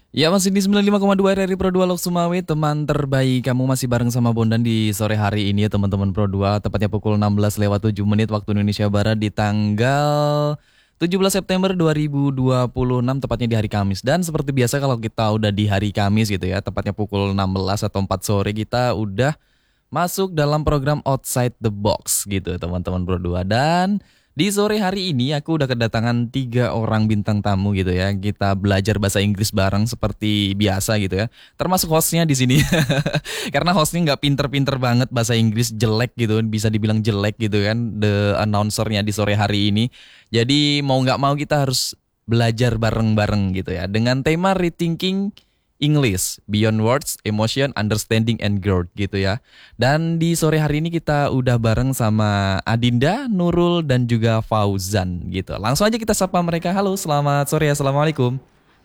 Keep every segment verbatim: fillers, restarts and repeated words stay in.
Ya masih di sembilan puluh lima koma dua R R I Pro dua Lok Sumawe, teman terbaik. Kamu masih bareng sama Bondan di sore hari ini ya teman-teman Pro dua. Tepatnya pukul enam belas lewat tujuh menit waktu Indonesia Barat di tanggal tujuh belas September dua ribu dua puluh enam, tepatnya di hari Kamis. Dan seperti biasa kalau kita udah di hari Kamis gitu ya, tepatnya pukul enam belas atau empat sore, kita udah masuk dalam program Outside the Box gitu teman-teman Pro dua. Dan di sore hari ini aku udah kedatangan tiga orang bintang tamu gitu ya. Kita belajar bahasa Inggris bareng seperti biasa gitu ya. Termasuk hostnya di sini. Karena hostnya nggak pinter-pinter banget bahasa Inggris, jelek gitu, bisa dibilang jelek gitu kan. The announcernya di sore hari ini. Jadi mau nggak mau kita harus belajar bareng-bareng gitu ya. Dengan tema Rethinking English, Beyond Words, Emotion, Understanding, and Growth gitu ya. Dan di sore hari ini kita udah bareng sama Adinda, Nurul, dan juga Fauzan gitu. Langsung aja kita sapa mereka. Halo, selamat sore, assalamualaikum.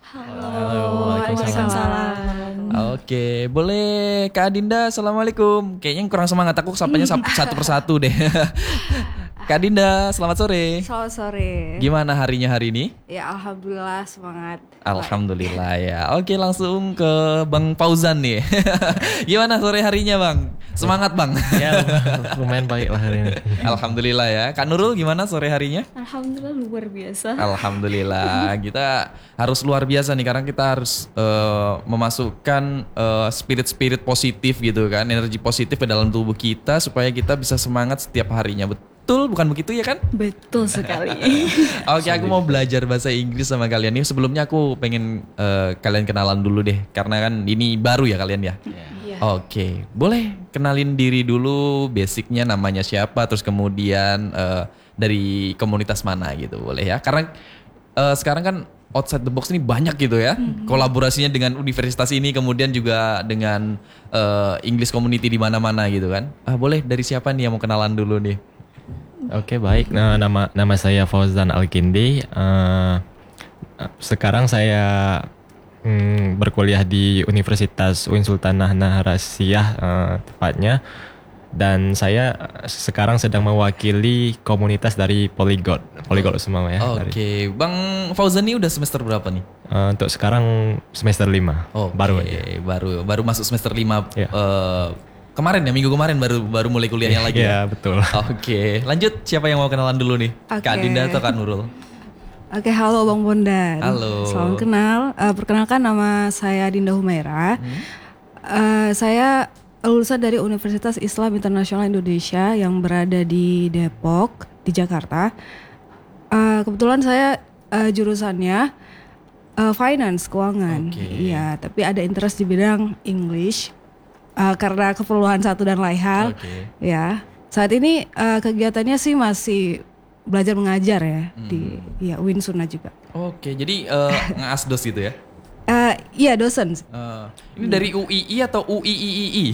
Halo, Waalaikumsalam. Oke, boleh Kak Adinda, assalamualaikum. Kayaknya kurang semangat, aku sapanya satu persatu deh. Kak Dinda, selamat sore. Selamat sore. Gimana harinya hari ini? Ya alhamdulillah semangat. Alhamdulillah ya. Oke, langsung ke Bang Fauzan nih. Gimana sore harinya Bang? Semangat Bang? Ya lumayan baik lah hari ini. Alhamdulillah ya. Kak Nurul gimana sore harinya? Alhamdulillah luar biasa. Alhamdulillah. Kita harus luar biasa nih karena kita harus uh, memasukkan uh, spirit-spirit positif gitu kan, energi positif ke dalam tubuh kita supaya kita bisa semangat setiap harinya. Betul, bukan begitu ya kan? Betul sekali. Oke, aku mau belajar bahasa Inggris sama kalian nih. Sebelumnya aku pengen uh, kalian kenalan dulu deh, karena kan ini baru ya kalian ya. Yeah. Oke, boleh kenalin diri dulu, basicnya namanya siapa, terus kemudian uh, dari komunitas mana gitu, boleh ya? Karena uh, sekarang kan Outside the Box ini banyak gitu ya, mm-hmm. kolaborasinya dengan universitas ini, kemudian juga dengan uh, English community di mana-mana gitu kan. Ah, boleh dari siapa nih yang mau kenalan dulu nih? Oke, baik. Nah, nama nama saya Fauzan Alkindi. Uh, sekarang saya mm, berkuliah di Universitas U I N Sultanah Naharasiyah uh, tepatnya. Dan saya sekarang sedang mewakili komunitas dari Polyglot, Polyglot semua ya. Oke, okay. Bang Fauzan ini udah semester berapa nih? Uh, untuk sekarang semester lima. Oh, okay. baru aja. Baru baru masuk semester lima. Yeah. Uh, kemarin ya, minggu kemarin baru baru mulai kuliahnya lagi. Iya, yeah, betul. Oke, okay. Lanjut, siapa yang mau kenalan dulu nih? Okay. Kak Dinda atau Kak Nurul? Oke, okay, halo Bang Bondan. Halo. Salam kenal. Uh, perkenalkan nama saya Dinda Humaira. Hmm. Uh, saya lulusan dari Universitas Islam Internasional Indonesia yang berada di Depok, di Jakarta. Uh, kebetulan saya uh, jurusannya uh, finance, keuangan. Okay. Iya, tapi ada interest di bidang English uh, karena keperluan satu dan lain hal. Okay. Ya, saat ini uh, kegiatannya sih masih belajar mengajar ya hmm. di ya U I N Suna juga. Oke, okay, jadi uh, ngeasdos gitu ya? Uh, iya dosen. Uh, ini dari U I I atau U I I I I?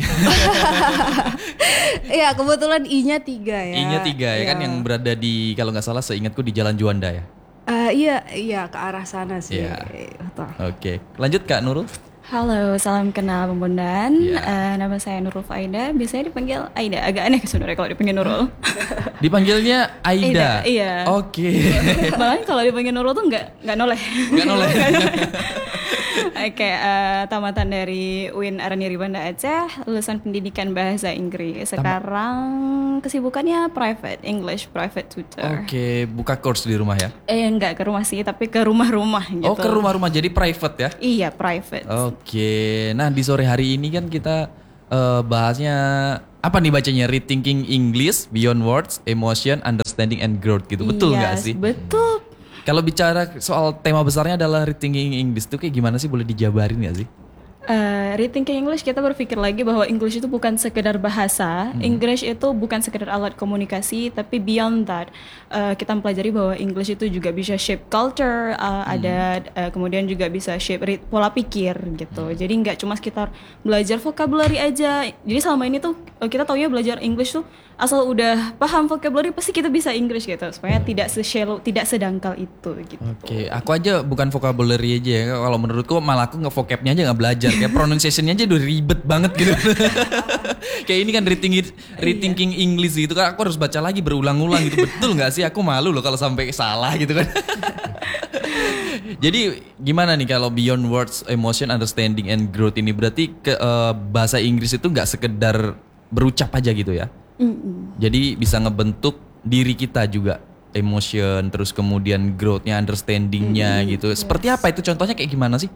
Iya kebetulan I-nya tiga ya. I-nya tiga ya, ya kan yang berada di, kalau nggak salah seingatku di Jalan Juanda ya. Uh, iya iya ke arah sana sih. Yeah. Oke, okay. Lanjut Kak Nurul. Halo, salam kenal Bang Bondan. Yeah. Uh, nama saya Nurul Faida. Biasanya dipanggil Aida. Agak aneh sebenarnya kalau dipanggil Nurul. Dipanggilnya Aida. Aida iya. Oke. Okay. Bahkan kalau dipanggil Nurul tuh nggak nggak noleh. Nggak noleh. Oke, okay, uh, tamatan dari U I N Araniri Banda Aceh, lulusan pendidikan bahasa Inggris. Sekarang kesibukannya private, English private tutor. Oke, okay, buka course di rumah ya? Eh enggak ke rumah sih, tapi ke rumah-rumah gitu. Oh, ke rumah-rumah, jadi private ya? Iya, private. Oke, okay. Nah di sore hari ini kan kita uh, bahasnya apa nih bacanya? Rethinking English, Beyond Words, Emotion, Understanding, and Growth gitu. Betul nggak yes, sih? Betul. Kalau bicara soal tema besarnya adalah Rethinking English, itu kayak gimana sih? Boleh dijabarin gak sih? Uh, rethinking English, kita berpikir lagi bahwa English itu bukan sekedar bahasa, hmm. English itu bukan sekedar alat komunikasi, tapi beyond that uh, kita mempelajari bahwa English itu juga bisa shape culture, uh, hmm. ada uh, kemudian juga bisa shape rit- pola pikir gitu. Hmm. Jadi nggak cuma sekitar belajar vocabulary aja. Jadi selama ini tuh kita taunya belajar English tuh asal udah paham vocabulary pasti kita bisa English gitu, supaya tidak se-shallow, tidak sedangkal itu gitu. Oke, okay. Aku aja bukan vocabulary aja ya. Kalau menurutku malah aku nge-vocabnya aja nggak belajar. Kayak pronunciation-nya aja udah ribet banget gitu. Kayak ini kan rethinking, rethinking English gitu kan, aku harus baca lagi berulang-ulang gitu. Betul nggak sih? Aku malu loh kalau sampai salah gitu kan. Jadi gimana nih kalau beyond words, emotion, understanding, and growth ini berarti ke, eh, bahasa Inggris itu nggak sekedar berucap aja gitu ya? Mm-mm. Jadi bisa ngebentuk diri kita juga, emotion, terus kemudian growth-nya, understanding-nya gitu. Seperti apa itu contohnya kayak gimana sih?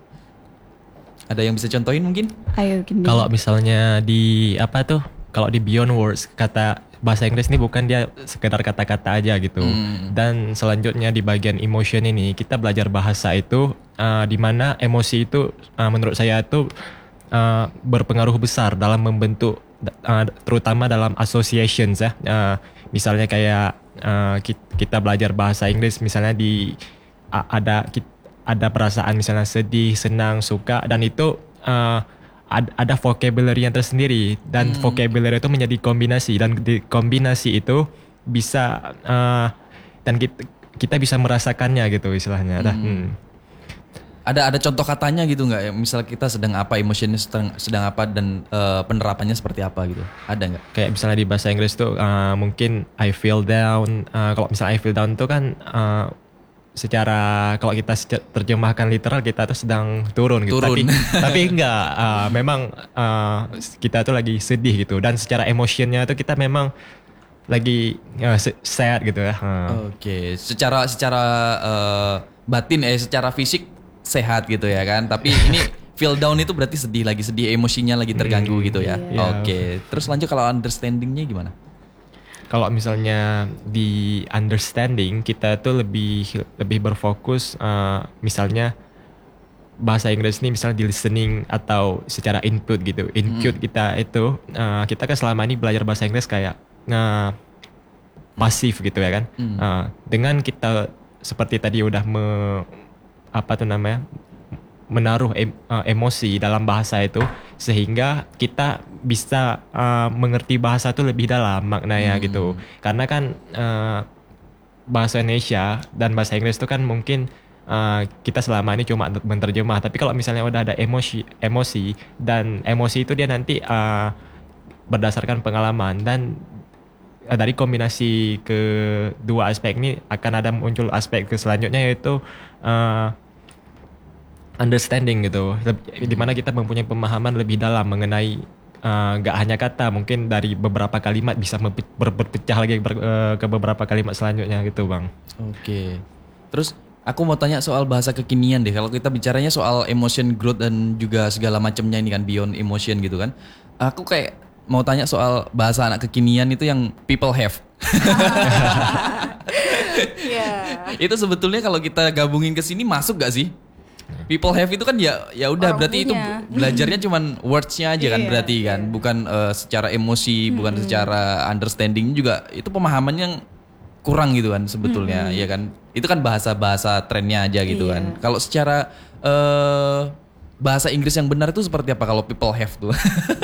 Ada yang bisa contohin mungkin? Ayo Gindi. Kalau misalnya di apa tuh? Kalau di beyond words, kata bahasa Inggris ini bukan dia sekedar kata-kata aja gitu. Hmm. Dan selanjutnya di bagian emotion ini kita belajar bahasa itu uh, di mana emosi itu uh, menurut saya itu uh, berpengaruh besar dalam membentuk uh, terutama dalam associations ya. Uh, misalnya kayak uh, kita belajar bahasa Inggris misalnya di uh, ada ada perasaan misalnya sedih, senang, suka dan itu uh, ada vocabulary yang tersendiri dan hmm. vocabulary itu menjadi kombinasi dan di kombinasi itu bisa uh, dan kita, kita bisa merasakannya gitu istilahnya. Hmm. Hmm. Ada ada contoh katanya gitu nggak? Misal kita sedang apa, emotionnya sedang sedang apa dan uh, penerapannya seperti apa gitu? Ada nggak? Kayak misalnya di bahasa Inggris tuh uh, mungkin I feel down. Uh, kalau misalnya I feel down tuh kan uh, secara kalau kita terjemahkan literal kita tuh sedang turun gitu. Turun. Tapi tapi enggak uh, memang uh, kita tuh lagi sedih gitu dan secara emotionnya tuh kita memang lagi uh, sad gitu ya. Uh. Oke, okay. secara secara uh, batin eh secara fisik sehat gitu ya kan. Tapi ini feel down itu berarti sedih lagi, sedih emosinya lagi terganggu hmm, gitu ya. Iya. Oke. Okay. Terus lanjut kalau understandingnya gimana? Kalau misalnya di understanding kita tuh lebih lebih berfokus uh, misalnya bahasa Inggris ini misalnya di listening atau secara input gitu. Input hmm. kita itu uh, kita kan selama ini belajar bahasa Inggris kayak uh, pasif gitu ya kan. Hmm. Uh, dengan kita seperti tadi udah me, apa tuh namanya menaruh em, uh, emosi dalam bahasa itu sehingga kita bisa uh, mengerti bahasa itu lebih dalam maknanya hmm. gitu. Karena kan uh, bahasa Indonesia dan bahasa Inggris itu kan mungkin uh, kita selama ini cuma menerjemah. Tapi kalau misalnya udah ada emosi, emosi dan emosi itu dia nanti uh, berdasarkan pengalaman dan uh, dari kombinasi kedua aspek ini akan ada muncul aspek ke selanjutnya yaitu uh, understanding gitu, di mana kita mempunyai pemahaman lebih dalam mengenai nggak uh, hanya kata, mungkin dari beberapa kalimat bisa ber- berpecah lagi ber- uh, ke beberapa kalimat selanjutnya gitu bang. Oke, terus aku mau tanya soal bahasa kekinian deh. Kalau kita bicaranya soal emotion growth dan juga segala macamnya ini kan beyond emotion gitu kan, aku kayak mau tanya soal bahasa anak kekinian itu yang people have. Yeah. Itu sebetulnya kalau kita gabungin ke sini masuk gak sih? People have itu kan ya ya udah berarti punya. Itu belajarnya cuman words-nya aja kan yeah, berarti kan yeah. bukan uh, secara emosi hmm. bukan secara understanding juga itu pemahaman yang kurang gitu kan sebetulnya hmm. ya kan itu kan bahasa-bahasa trennya aja gitu yeah. kan kalau secara uh, bahasa Inggris yang benar itu seperti apa kalau people have tuh?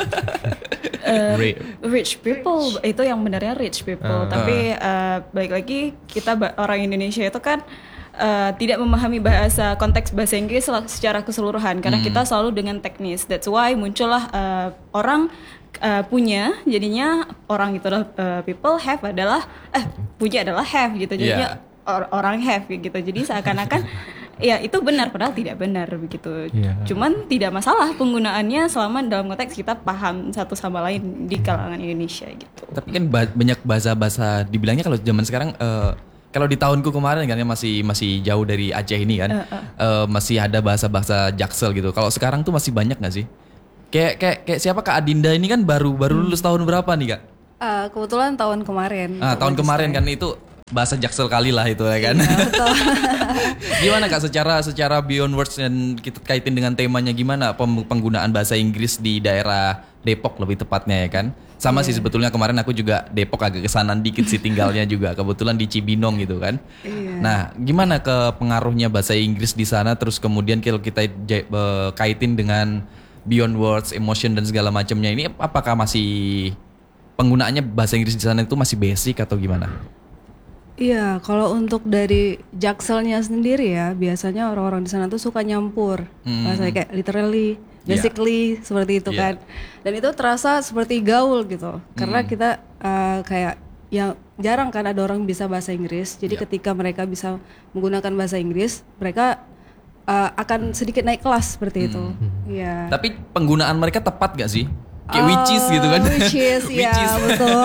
uh, rich people rich. Itu yang benarnya rich people uh. tapi uh, balik lagi kita orang Indonesia itu kan Uh, tidak memahami bahasa konteks bahasa Inggris secara keseluruhan karena hmm. kita selalu dengan teknis. That's why muncullah uh, orang uh, punya jadinya orang itu adalah uh, people have adalah eh punya adalah have gitu jadinya yeah. or- orang have gitu. Jadi seakan-akan ya itu benar padahal tidak benar begitu. Yeah. Cuman tidak masalah penggunaannya selama dalam konteks kita paham satu sama lain di kalangan Indonesia gitu. Tapi kan ba- banyak bahasa-bahasa dibilangnya kalau zaman sekarang uh, kalau di tahunku kemarin kan ya masih masih jauh dari Aceh ini kan, uh, uh. Uh, masih ada bahasa-bahasa Jaksel gitu. Kalau sekarang tuh masih banyak nggak sih? Kayak kayak kayak siapa Kak Adinda ini kan baru baru lulus tahun berapa nih Kak? Uh, kebetulan tahun kemarin. Ah tahun kemarin kan itu bahasa Jaksel kali lah itu ya kan. Iya, betul. Gimana Kak secara secara beyond words dan kita kaitin dengan temanya gimana penggunaan bahasa Inggris di daerah Depok lebih tepatnya ya kan? Sama yeah. sih sebetulnya kemarin aku juga Depok agak kesanan dikit sih tinggalnya juga kebetulan di Cibinong gitu kan. Yeah. Nah, gimana ke pengaruhnya bahasa Inggris di sana terus kemudian kalau kita uh, kaitin dengan beyond words, emotion dan segala macamnya ini apakah masih penggunaannya bahasa Inggris di sana itu masih basic atau gimana? Iya, kalau untuk dari Jakselnya sendiri ya biasanya orang-orang di sana tuh suka nyampur hmm. bahasa kayak literally, basically yeah. seperti itu yeah. kan. Dan itu terasa seperti gaul gitu. Hmm. Karena kita uh, kayak yang jarang kan ada orang bisa bahasa Inggris. Jadi yeah. ketika mereka bisa menggunakan bahasa Inggris, mereka uh, akan sedikit naik kelas seperti itu. Iya. Tapi penggunaan mereka tepat gak sih? Kayak which is gitu kan? Which is, Which ya is. betul.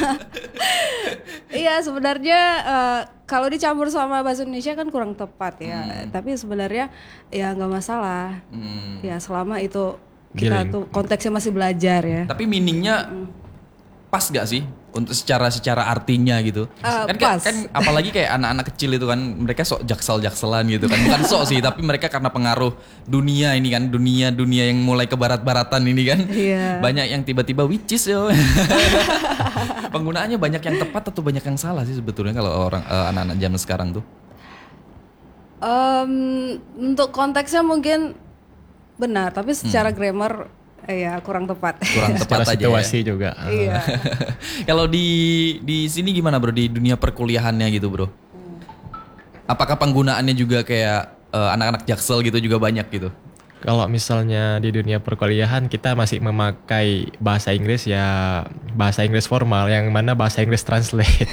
Iya sebenarnya uh, kalau dicampur sama bahasa Indonesia kan kurang tepat ya. Hmm. Tapi sebenarnya ya nggak masalah. Hmm. Ya selama itu kita Giling. tuh konteksnya masih belajar ya. Tapi meaningnya pas gak sih untuk secara secara artinya gitu? Uh, kan, pas. kan apalagi kayak anak-anak kecil itu kan mereka sok jaksel-jakselan gitu kan. Bukan sok sih, tapi mereka karena pengaruh dunia ini kan, dunia-dunia yang mulai ke barat-baratan ini kan. Iya. Banyak yang tiba-tiba which is yo. Penggunaannya banyak yang tepat atau banyak yang salah sih sebetulnya kalau orang eh, anak-anak zaman sekarang tuh. Um, untuk konteksnya mungkin benar, tapi secara grammar eh, ya kurang tepat. Kurang tepat Secara aja ya. situasi juga. Iya. Kalau di di sini gimana bro, di dunia perkuliahannya gitu bro? Apakah penggunaannya juga kayak eh, anak-anak jaksel gitu juga banyak gitu? Kalau misalnya di dunia perkuliahan kita masih memakai bahasa Inggris ya bahasa Inggris formal yang mana bahasa Inggris translate.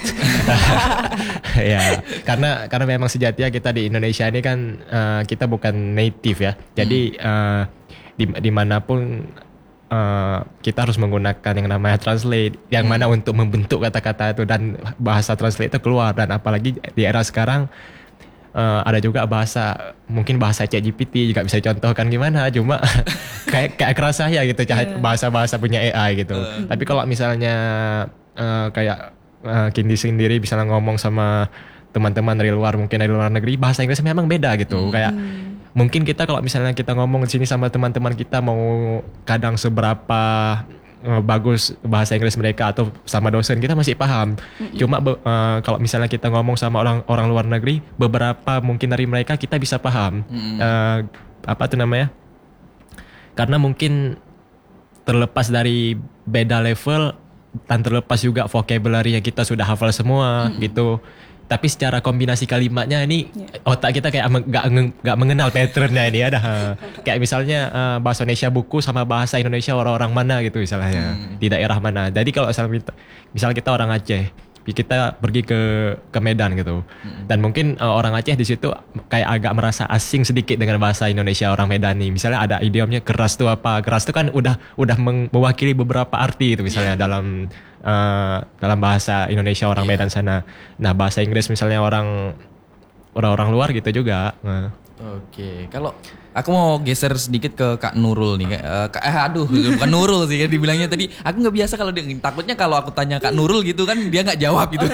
Ya, karena karena memang sejatinya kita di Indonesia ini kan uh, kita bukan native ya. Jadi uh, di dimanapun uh, kita harus menggunakan yang namanya translate yang mana untuk membentuk kata-kata itu dan bahasa translate itu keluar dan apalagi di era sekarang Uh, ada juga bahasa mungkin bahasa ChatGPT juga bisa contohkan gimana cuma kayak kayak kerasa ya gitu yeah. bahasa-bahasa punya A I gitu. Uh. Tapi kalau misalnya uh, kayak uh, Kindi sendiri bisa ngomong sama teman-teman dari luar mungkin dari luar negeri bahasa Inggris memang beda gitu. Hmm. Kayak mungkin kita kalau misalnya kita ngomong di sini sama teman-teman kita mau kadang seberapa bagus bahasa Inggris mereka atau sama dosen kita masih paham. Mm-hmm. Cuma uh, kalau misalnya kita ngomong sama orang orang luar negeri, beberapa mungkin dari mereka kita bisa paham. Mm-hmm. Uh, apa tuh namanya? Karena mungkin terlepas dari beda level dan terlepas juga vocabulary yang kita sudah hafal semua mm-hmm. gitu. Tapi secara kombinasi kalimatnya ini yeah. otak kita kayak nggak nggak mengenal patternnya ini ada kayak misalnya uh, bahasa Indonesia buku sama bahasa Indonesia orang-orang mana gitu misalnya hmm. di daerah mana. Jadi kalau misalnya kita orang Aceh kita pergi ke ke Medan gitu hmm. dan mungkin uh, orang Aceh di situ kayak agak merasa asing sedikit dengan bahasa Indonesia orang Medan nih. Misalnya ada idiomnya keras tuh apa? Keras tuh kan udah udah mewakili beberapa arti itu misalnya yeah. dalam Uh, dalam bahasa Indonesia orang yeah. Medan sana. Nah bahasa Inggris misalnya orang orang-orang luar gitu juga. Nah. Oke, kalau aku mau geser sedikit ke Kak Nurul nih. Uh, Kak, eh aduh bukan Nurul sih kan dibilangnya tadi. Aku nggak biasa kalau dia, takutnya kalau aku tanya Kak Nurul gitu kan dia nggak jawab gitu.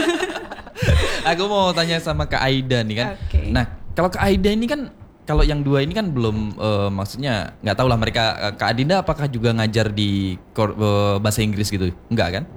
Aku mau tanya sama Kak Aida nih kan. Okay. Nah kalau Kak Aida ini kan kalau yang dua ini kan belum uh, maksudnya nggak tahu lah mereka uh, Kak Adinda apakah juga ngajar di kor, uh, bahasa Inggris gitu? Enggak kan?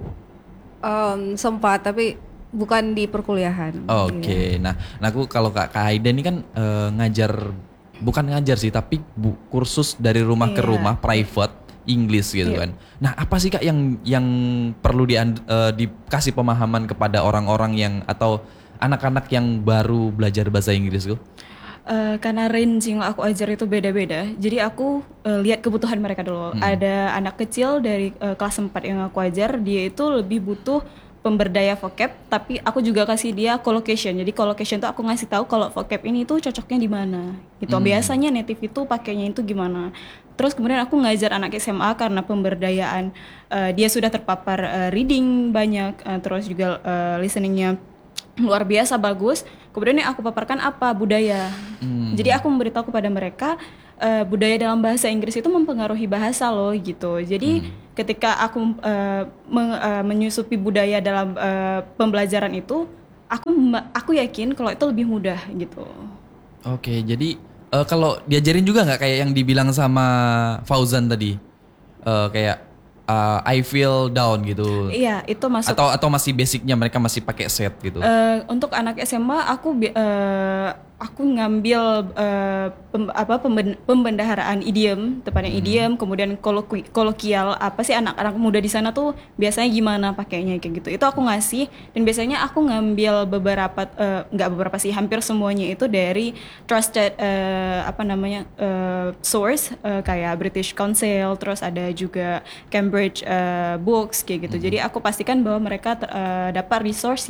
Um, sempat tapi bukan di perkuliahan. Oke, okay. Iya. nah, nah aku kalau Kak, Kak Aida ini kan uh, ngajar bukan ngajar sih tapi bu, kursus dari rumah iya. ke rumah private English gitu iya. kan. Nah apa sih Kak yang yang perlu di, uh, dikasih pemahaman kepada orang-orang yang atau anak-anak yang baru belajar bahasa Inggris tuh? Uh, karena range yang aku ajar itu beda-beda, jadi aku uh, lihat kebutuhan mereka dulu. Hmm. Ada anak kecil dari uh, kelas empat yang aku ajar, dia itu lebih butuh pemberdaya vocab, tapi aku juga kasih dia collocation. Jadi collocation itu aku ngasih tahu kalau vocab ini tuh cocoknya di mana. Gitu. Hmm. Biasanya native itu pakainya itu gimana. Terus kemudian aku ngajar anak S M A karena pemberdayaan uh, dia sudah terpapar uh, reading banyak, uh, terus juga uh, listeningnya luar biasa bagus. Kemudian yang aku paparkan apa? Budaya. Hmm. Jadi aku memberitahu kepada mereka uh, budaya dalam bahasa Inggris itu mempengaruhi bahasa loh gitu. Jadi hmm. ketika aku uh, meng, uh, menyusupi budaya dalam uh, pembelajaran itu, aku aku yakin kalau itu lebih mudah gitu. Oke, jadi uh, kalau diajarin juga nggak kayak yang dibilang sama Fauzan tadi, uh, kayak Uh, I feel down gitu. Iya, itu masuk. Atau atau masih basicnya mereka masih pakai set gitu. Uh, untuk anak S M A aku uh, aku ngambil uh, pem, apa pemben, pembendaharaan idiom, tepatnya hmm. idiom, kemudian koloki, kolokial apa sih anak-anak muda di sana tuh biasanya gimana pakainya kayak gitu. Itu aku ngasih dan biasanya aku ngambil beberapa uh, nggak beberapa sih, hampir semuanya itu dari trusted uh, apa namanya uh, source uh, kayak British Council, terus ada juga Cambridge uh, Books kayak gitu. Hmm. Jadi aku pastikan bahwa mereka ter, uh, dapat resource yang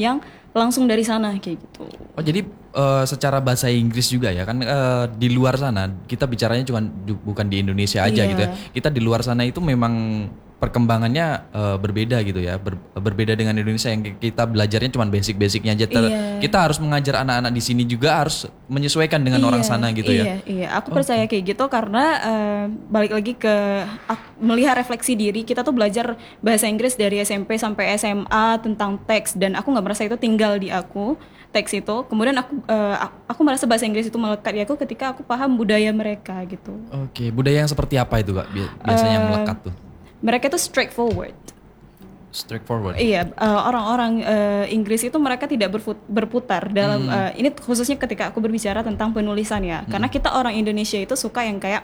langsung dari sana kayak gitu. Oh jadi eh, secara bahasa Inggris juga ya kan eh, di luar sana kita bicaranya cuma ju- bukan di Indonesia aja Iya. gitu ya. Kita di luar sana itu memang perkembangannya eh, berbeda gitu ya. Ber- berbeda dengan Indonesia yang kita belajarnya cuma basic-basicnya aja. Ter- Iya. Kita harus mengajar anak-anak di sini juga harus menyesuaikan dengan orang Iya, sana gitu iya, ya. Iya, aku percaya kayak gitu karena eh, balik lagi ke ak- melihat refleksi diri. Kita tuh belajar bahasa Inggris dari S M P sampai S M A tentang teks dan aku nggak merasa itu tinggal di aku teks itu. Kemudian aku eh, ak- aku merasa bahasa Inggris itu melekat di aku ketika aku paham budaya mereka gitu. Oke, budaya yang seperti apa itu Kak bi- biasanya Eh, melekat tuh? Mereka tuh straightforward. Straightforward. Iya, eh, orang-orang eh, Inggris itu mereka tidak berfut- berputar dalam eh, ini khususnya ketika aku berbicara tentang penulisan ya. Karena kita orang Indonesia itu suka yang kayak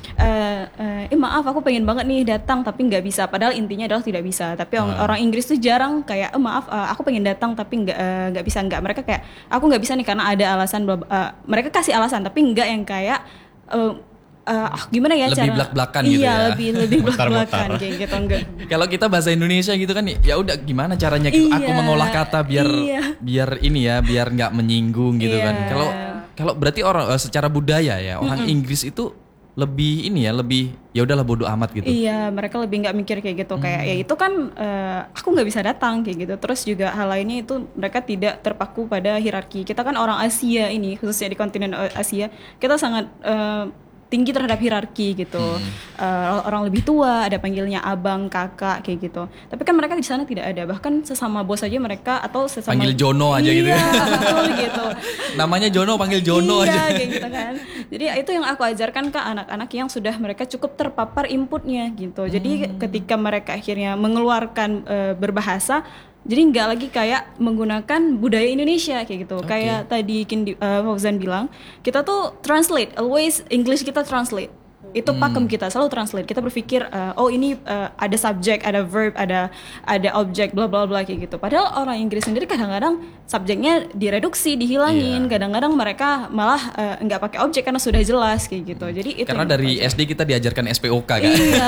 eh eh, eh, maaf aku pengen banget nih datang tapi nggak bisa. Padahal intinya adalah tidak bisa. Tapi orang, orang Inggris tuh jarang kayak eh, maaf eh, aku pengen datang tapi nggak eh, nggak bisa nggak. Mereka kayak aku nggak bisa nih karena ada alasan. bla- bla- eh, mereka kasih alasan tapi nggak yang kayak eh, eh, ah, gimana ya Lebih cara blak-blakan iya, gitu ya. lebih lebih Mutar-mutar. blak-blakan kayak gitu enggak. Kalau kita bahasa Indonesia gitu kan ya udah gimana caranya aku Iya, mengolah kata biar iya. biar ini ya biar nggak menyinggung gitu Iya. kan. Kalau kalau berarti orang eh, secara budaya ya orang Inggris itu lebih ini ya lebih ya udahlah bodo amat gitu. Iya, mereka lebih nggak mikir kayak gitu kayak ya itu kan eh, aku nggak bisa datang kayak gitu. Terus juga hal lainnya itu mereka tidak terpaku pada hierarki. Kita kan orang Asia ini khususnya di kontinen eh, Asia kita sangat eh, tinggi terhadap hierarki gitu. Eh, orang lebih tua ada panggilnya abang, kakak kayak gitu. Tapi kan mereka di sana tidak ada. Bahkan sesama bos aja mereka atau sesama Panggil Jono aja gitu ya. Iya, betul gitu. Namanya Jono panggil Jono iya, aja. kayak gitu kan. Jadi itu yang aku ajarkan ke anak-anak yang sudah mereka cukup terpapar inputnya gitu. Jadi ketika mereka akhirnya mengeluarkan eh, berbahasa, jadi nggak lagi kayak menggunakan budaya Indonesia kayak gitu. Kayak tadi Kindi, eh, Fauzan bilang, kita tuh translate, always English kita translate. Itu pakem kita selalu translate. Kita berpikir eh, oh ini eh, ada subjek, ada verb, ada ada objek, bla bla bla kayak gitu. Padahal orang Inggris sendiri kadang-kadang subjeknya direduksi, dihilangin. Iya. Kadang-kadang mereka malah eh, nggak pakai objek karena sudah jelas kayak gitu. Jadi itu Karena yang dari aku ajar. S D kita diajarkan S P O K kan. Iya.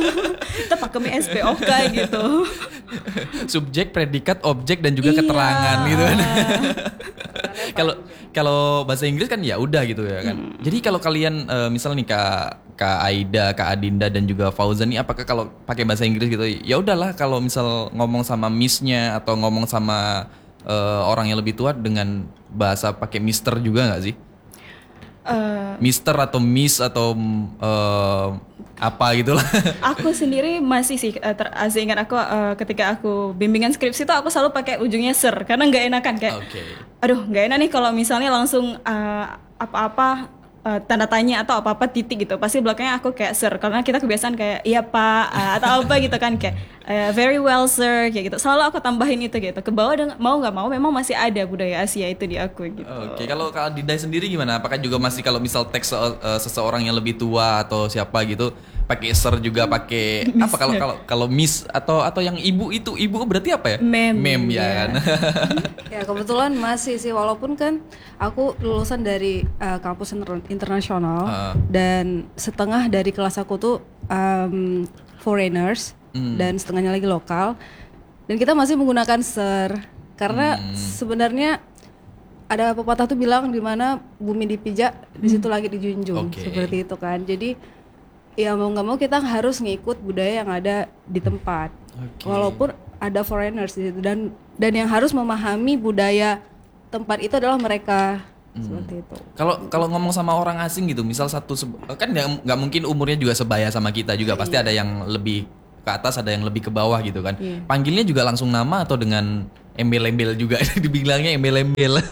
Kita pakemnya S P O K gitu. Subjek, predikat, objek dan juga Iya. keterangan gitu kan. Kalau kalau bahasa Inggris kan ya udah gitu ya kan. Hmm. Jadi kalau kalian eh, misal nih Kak Kak Aida, Kak Adinda dan juga Fauzan nih apakah kalau pakai bahasa Inggris gitu ya udahlah kalau misal ngomong sama miss-nya atau ngomong sama eh, orang yang lebih tua dengan bahasa pakai mister juga nggak sih? Eh, Mister atau miss atau eh, apa gitu lah. aku sendiri masih sih eh, ter- masih ingat aku eh, ketika aku bimbingan skripsi itu aku selalu pakai ujungnya sir karena nggak enakan kayak Oke. aduh nggak enak nih kalau misalnya langsung eh, apa-apa eh, tanda tanya atau apa-apa titik gitu pasti belakangnya aku kayak sir karena kita kebiasaan kayak iya pak eh, atau apa gitu kan kayak eh, very well sir kayak gitu selalu aku tambahin itu gitu ke bawah dengan mau nggak mau memang masih ada budaya Asia itu di aku gitu. Oke, kalau Kak Didai sendiri gimana? Apakah juga masih kalau misal teks se- eh, seseorang yang lebih tua atau siapa gitu pakai sir juga pakai apa kalau kalau kalau miss atau atau yang ibu itu ibu berarti apa ya? Mem, Mem ya iya. kan. Ya kebetulan masih sih walaupun kan aku lulusan dari uh, kampus inter- internasional Ah. dan setengah dari kelas aku tuh um, foreigners dan setengahnya lagi lokal dan kita masih menggunakan sir karena sebenarnya ada pepatah tuh bilang di mana bumi dipijak di situ lagi dijunjung Oke. seperti itu kan jadi ya mau nggak mau kita harus ngikut budaya yang ada di tempat Oke. walaupun ada foreigners di situ dan dan yang harus memahami budaya tempat itu adalah mereka seperti itu. Kalau kalau ngomong sama orang asing gitu, misal satu se- kan nggak nggak mungkin umurnya juga sebaya sama kita juga, pasti ada yang lebih ke atas, ada yang lebih ke bawah gitu kan. Iya. Panggilnya juga langsung nama atau dengan embel-embel juga, dibilangnya embel-embel.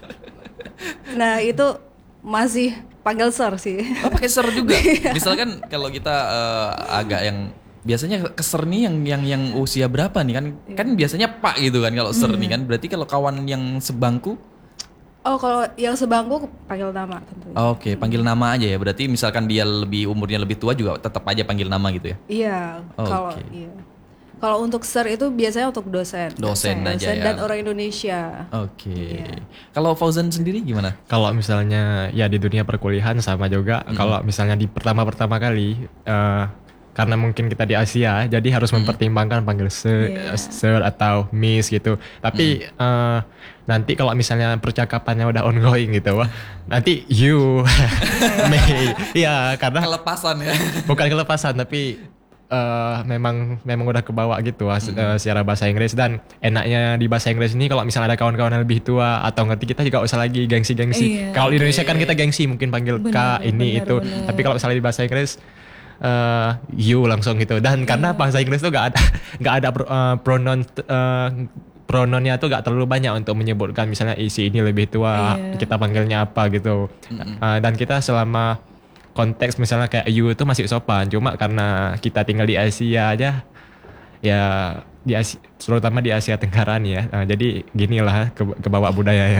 Nah itu masih panggil sir sih. Oh pakai ser juga. Misalkan kalau kita eh, agak yang biasanya keser nih yang yang yang usia berapa nih kan? Kan biasanya Pak gitu kan kalau ser nih kan. Berarti kalau kawan yang sebangku, Oh kalau yang sebangku panggil nama tentunya. oke panggil nama aja ya. Berarti misalkan dia lebih umurnya lebih tua juga tetap aja panggil nama gitu ya. Iya Oh, kalau oke. iya. Kalau untuk sir itu biasanya untuk dosen. Dosen aja ya. dan orang Indonesia. Oke. Kalau Fauzan sendiri gimana? Kalau misalnya ya di dunia perkuliahan sama juga. Kalau misalnya di pertama-pertama kali eh, karena mungkin kita di Asia jadi harus mempertimbangkan panggil sir, Yeah. sir atau miss gitu. Tapi eh, nanti kalau misalnya percakapannya udah ongoing gitu, wah, nanti you, May, ya karena Kelepasan ya. bukan kelepasan tapi eh, memang memang udah kebawa gitu uh, secara bahasa Inggris. Dan enaknya di bahasa Inggris ini kalau misalnya ada kawan-kawan yang lebih tua atau ngerti, kita juga usah lagi gengsi-gengsi. Iya. Kalau di Indonesia kan kita gengsi mungkin panggil Benar, kak ini benar, itu, benar. tapi kalau misalnya di bahasa Inggris eh, you langsung gitu. Dan karena bahasa Inggris tuh gak ada gak ada pro- eh, pronoun eh, prononnya tuh gak terlalu banyak untuk menyebutkan misalnya isi ini lebih tua, Iya. kita panggilnya apa gitu. Eh, dan kita selama konteks misalnya kayak you itu masih sopan, cuma karena kita tinggal di Asia aja ya, di Asia, terutama di Asia Tenggara nih ya, eh, jadi gini lah ke, kebawa budaya ya.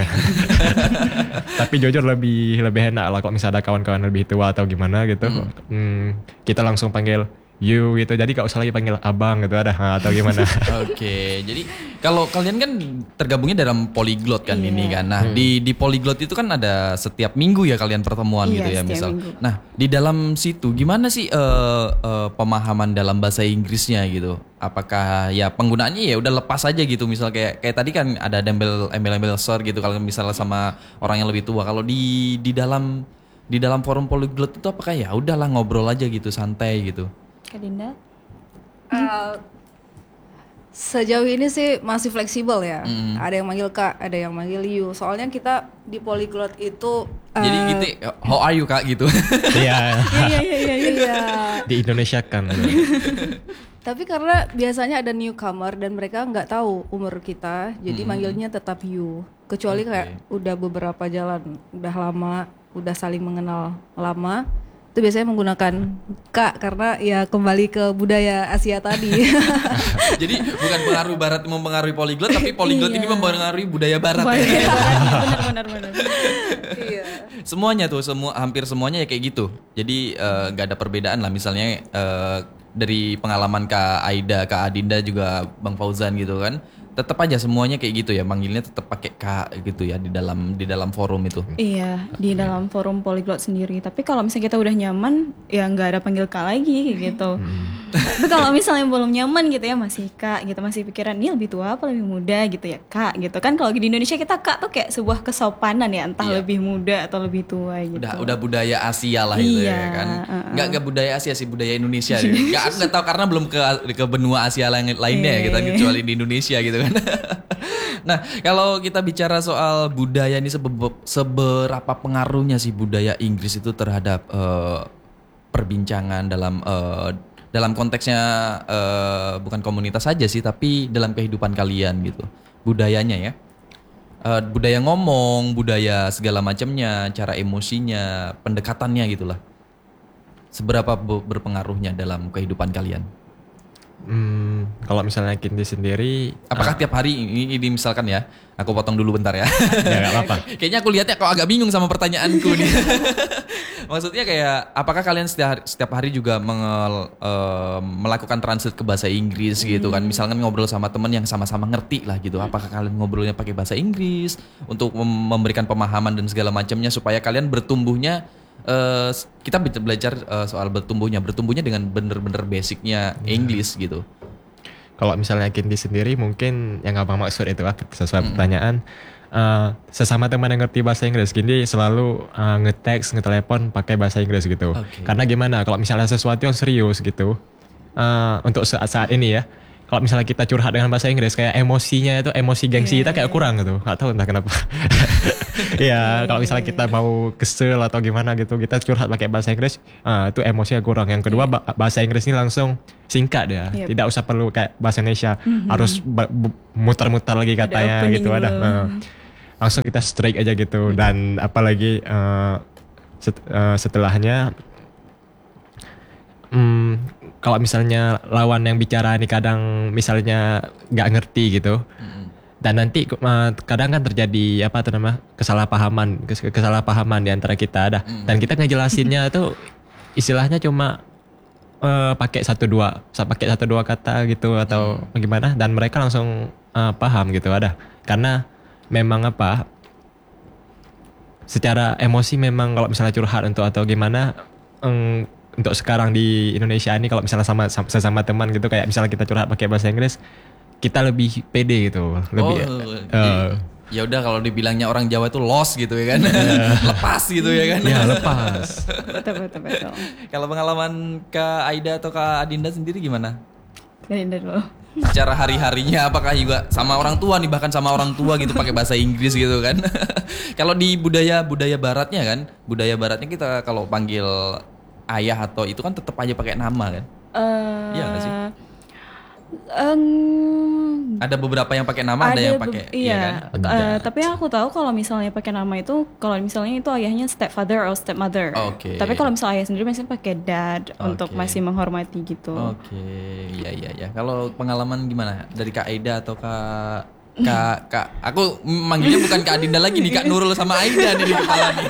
Tapi jujur lebih lebih enak lah kalau misalnya ada kawan-kawan lebih tua atau gimana gitu, hmm, kita langsung panggil you gitu, jadi gak usah lagi panggil abang gitu ada ha, atau gimana. Oke, jadi kalau kalian kan tergabungnya dalam polyglot kan Iya. ini kan. Nah, di di polyglot itu kan ada setiap minggu ya kalian pertemuan Iya, gitu ya setiap misal. minggu. Nah, di dalam situ gimana sih eh, eh, pemahaman dalam bahasa Inggrisnya gitu? Apakah ya penggunaannya ya udah lepas aja gitu, misal kayak kayak tadi kan ada embel embel sir gitu kalau misalnya sama orang yang lebih tua. Kalau di di dalam di dalam forum polyglot itu apakah ya udahlah ngobrol aja gitu, santai gitu? Kak Dinda? Uh, sejauh ini sih masih fleksibel ya. Hmm. Ada yang manggil kak, ada yang manggil you. Soalnya kita di polyglot itu Jadi uh, gitu, how are you Kak gitu. Iya, Iya, iya, iya, iya. iya. di Indonesia kan. Tapi karena biasanya ada newcomer dan mereka nggak tahu umur kita, jadi manggilnya tetap you. Kecuali Oke. kayak udah beberapa jalan, udah lama, udah saling mengenal lama, itu biasanya menggunakan kak karena ya kembali ke budaya Asia tadi. Jadi bukan pengaruh barat mempengaruhi polyglot, tapi polyglot Iya. ini mempengaruhi budaya barat Wah, ya. iya, benar, benar, benar. Iya. Semuanya tuh, semua hampir semuanya ya kayak gitu. Jadi eh, nggak ada perbedaan lah. Misalnya eh, dari pengalaman Kak Aida, Kak Adinda juga Bang Fauzan gitu kan. Tetap aja semuanya kayak gitu ya, manggilnya tetap pakai Kak gitu ya di dalam di dalam forum itu. Iya, di dalam forum polyglot sendiri. Tapi kalau misalnya kita udah nyaman, ya nggak ada panggil kak lagi kayak gitu. Tapi kalau misalnya belum nyaman gitu ya, masih kak gitu, masih pikiran ini lebih tua apa lebih muda gitu ya kak gitu kan. Kalau di Indonesia kita kak tuh kayak sebuah kesopanan ya, entah Iya. lebih muda atau lebih tua gitu. Udah udah budaya Asia lah itu Iya, ya kan. uh-uh. Nggak nggak budaya Asia sih, budaya Indonesia. Nggak, aku nggak tahu karena belum ke ke benua Asia lain lainnya ya kita Iya. kecuali di Indonesia gitu kan. Nah, kalau kita bicara soal budaya ini sebe- seberapa pengaruhnya sih budaya Inggris itu terhadap eh, perbincangan dalam eh, dalam konteksnya eh, bukan komunitas saja sih, tapi dalam kehidupan kalian gitu. Budayanya ya. Eh, budaya ngomong, budaya segala macamnya, cara emosinya, pendekatannya gitulah. Seberapa bu- berpengaruhnya dalam kehidupan kalian? Hmm, kalau misalnya Kindi sendiri, Apakah tiap hari ini, ini misalkan ya, aku potong dulu bentar ya. ya nggak apa-apa. Kayaknya aku lihatnya kok agak bingung sama pertanyaanku nih. Maksudnya kayak apakah kalian setiap hari, setiap hari juga mengel- eh, melakukan translate ke bahasa Inggris gitu kan? Misalkan ngobrol sama temen yang sama-sama ngerti lah gitu. Apakah kalian ngobrolnya pakai bahasa Inggris untuk mem- memberikan pemahaman dan segala macamnya supaya kalian bertumbuhnya eh, kita be- belajar eh, soal bertumbuhnya, bertumbuhnya dengan bener-bener basicnya English gitu. Kalau misalnya Kindi sendiri mungkin yang abang maksud itu ah, sesuai pertanyaan, eh, sesama teman yang ngerti bahasa Inggris, Kindi selalu eh, nge-text, nge-telepon pakai bahasa Inggris gitu. Oke. Karena gimana? Kalau misalnya sesuatu yang serius gitu, eh, untuk saat-saat ini ya, kalau misalnya kita curhat dengan bahasa Inggris, kayak emosinya itu emosi gengsi kita kayak kurang gitu. Gak tahu entah kenapa. Ya kalau misalnya kita mau kesel atau gimana gitu, kita curhat pakai bahasa Inggris, ah, itu emosinya kurang. Yang kedua ba- bahasa Inggris ini langsung singkat ya, Yep. tidak usah perlu kayak bahasa Indonesia harus ba- bu- mutar-mutar lagi katanya opening gitu ada. dulu. Nah, langsung kita straight aja gitu. Dan apalagi eh, set- eh, setelahnya, hmm, kalau misalnya lawan yang bicara nih kadang misalnya nggak ngerti gitu. Dan nanti uh, kadang kan terjadi apa tuh nama kesalahpahaman kes- kesalahpahaman di antara kita ada. Dan kita ngejelasinnya tuh istilahnya cuma uh, pakai satu dua sa- pakai satu dua kata gitu atau bagaimana, dan mereka langsung uh, paham gitu ada. Karena memang apa, secara emosi memang kalau misalnya curhat untuk atau gimana, em, untuk sekarang di Indonesia ini kalau misalnya sama sama- sesama teman gitu kayak misalnya kita curhat pakai bahasa Inggris, kita lebih pede gitu, lebih Oh, eh, ya udah kalau dibilangnya orang Jawa itu lost gitu ya kan. Lepas gitu ya kan. ya lepas. Betul betul betul. Kalau pengalaman Kak Aida atau Kak Adinda sendiri gimana? Dari dulu. Secara hari-harinya apakah juga sama orang tua nih, bahkan sama orang tua gitu pakai bahasa Inggris gitu kan? Kalau di budaya budaya baratnya kan, budaya baratnya kita kalau panggil ayah atau itu kan tetap aja pakai nama kan? Eh, Iya nggak sih? em, Ada beberapa yang pakai nama, ada, yang be- pakai, iya. kan? Eh, tapi yang aku tahu kalau misalnya pakai nama itu, kalau misalnya itu ayahnya stepfather atau stepmother. Oke. Tapi kalau misalnya ayah sendiri masih pakai dad untuk Oke. masih menghormati gitu. Oke, iya iya iya. Kalau pengalaman gimana dari Kak Aida atau Kak Kak Kak aku manggilnya bukan Kak Adinda lagi nih, Kak Nurul sama Aida nih di kepala nih.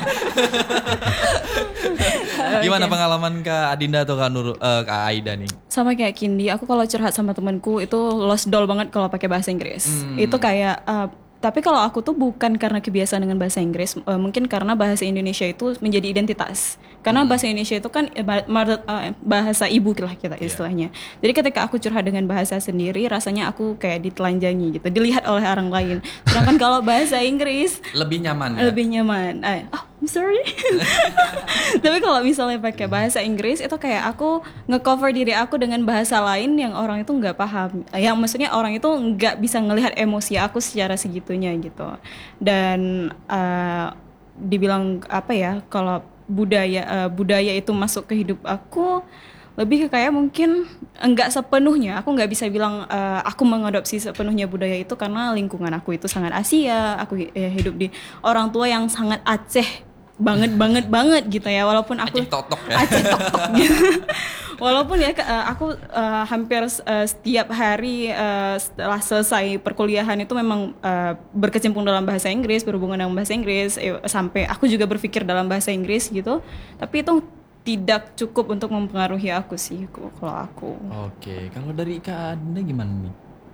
Gimana pengalaman Kak Adinda atau Kak Nurul eh, Kak Aida nih? Sama kayak Kindi, aku kalau curhat sama temanku itu lost doll banget kalau pakai bahasa Inggris. Itu kayak uh, tapi kalau aku tuh bukan karena kebiasaan dengan bahasa Inggris, uh, mungkin karena bahasa Indonesia itu menjadi identitas. Karena bahasa Indonesia itu kan eh, ba- mother- uh, bahasa ibu lah kita istilahnya. Jadi ketika aku curhat dengan bahasa sendiri, rasanya aku kayak ditelanjangi gitu, dilihat oleh orang lain. Sedangkan kalau bahasa Inggris Lebih nyaman ya? lebih nyaman. Eh, oh, I'm sorry. Tapi kalau misalnya pakai bahasa Inggris itu kayak aku ngecover diri aku dengan bahasa lain yang orang itu nggak paham. Eh, Yang maksudnya orang itu nggak bisa ngelihat emosi aku secara segitunya gitu. Dan eh, dibilang apa ya? Kalau budaya eh, budaya itu masuk ke hidup aku lebih ke kayak mungkin enggak sepenuhnya, aku nggak bisa bilang eh, aku mengadopsi sepenuhnya budaya itu karena lingkungan aku itu sangat Asia, aku eh, hidup di orang tua yang sangat Aceh banget banget banget gitu ya, walaupun aku Aceh totok ya? Aceh tok-tok gitu. Walaupun ya eh, aku eh, hampir eh, setiap hari eh, setelah selesai perkuliahan itu memang eh, berkecimpung dalam bahasa Inggris, berhubungan dengan bahasa Inggris, eh, sampai aku juga berpikir dalam bahasa Inggris gitu. Tapi itu tidak cukup untuk mempengaruhi aku sih kalau aku. Oke, kalau dari Kak Adinda gimana nih?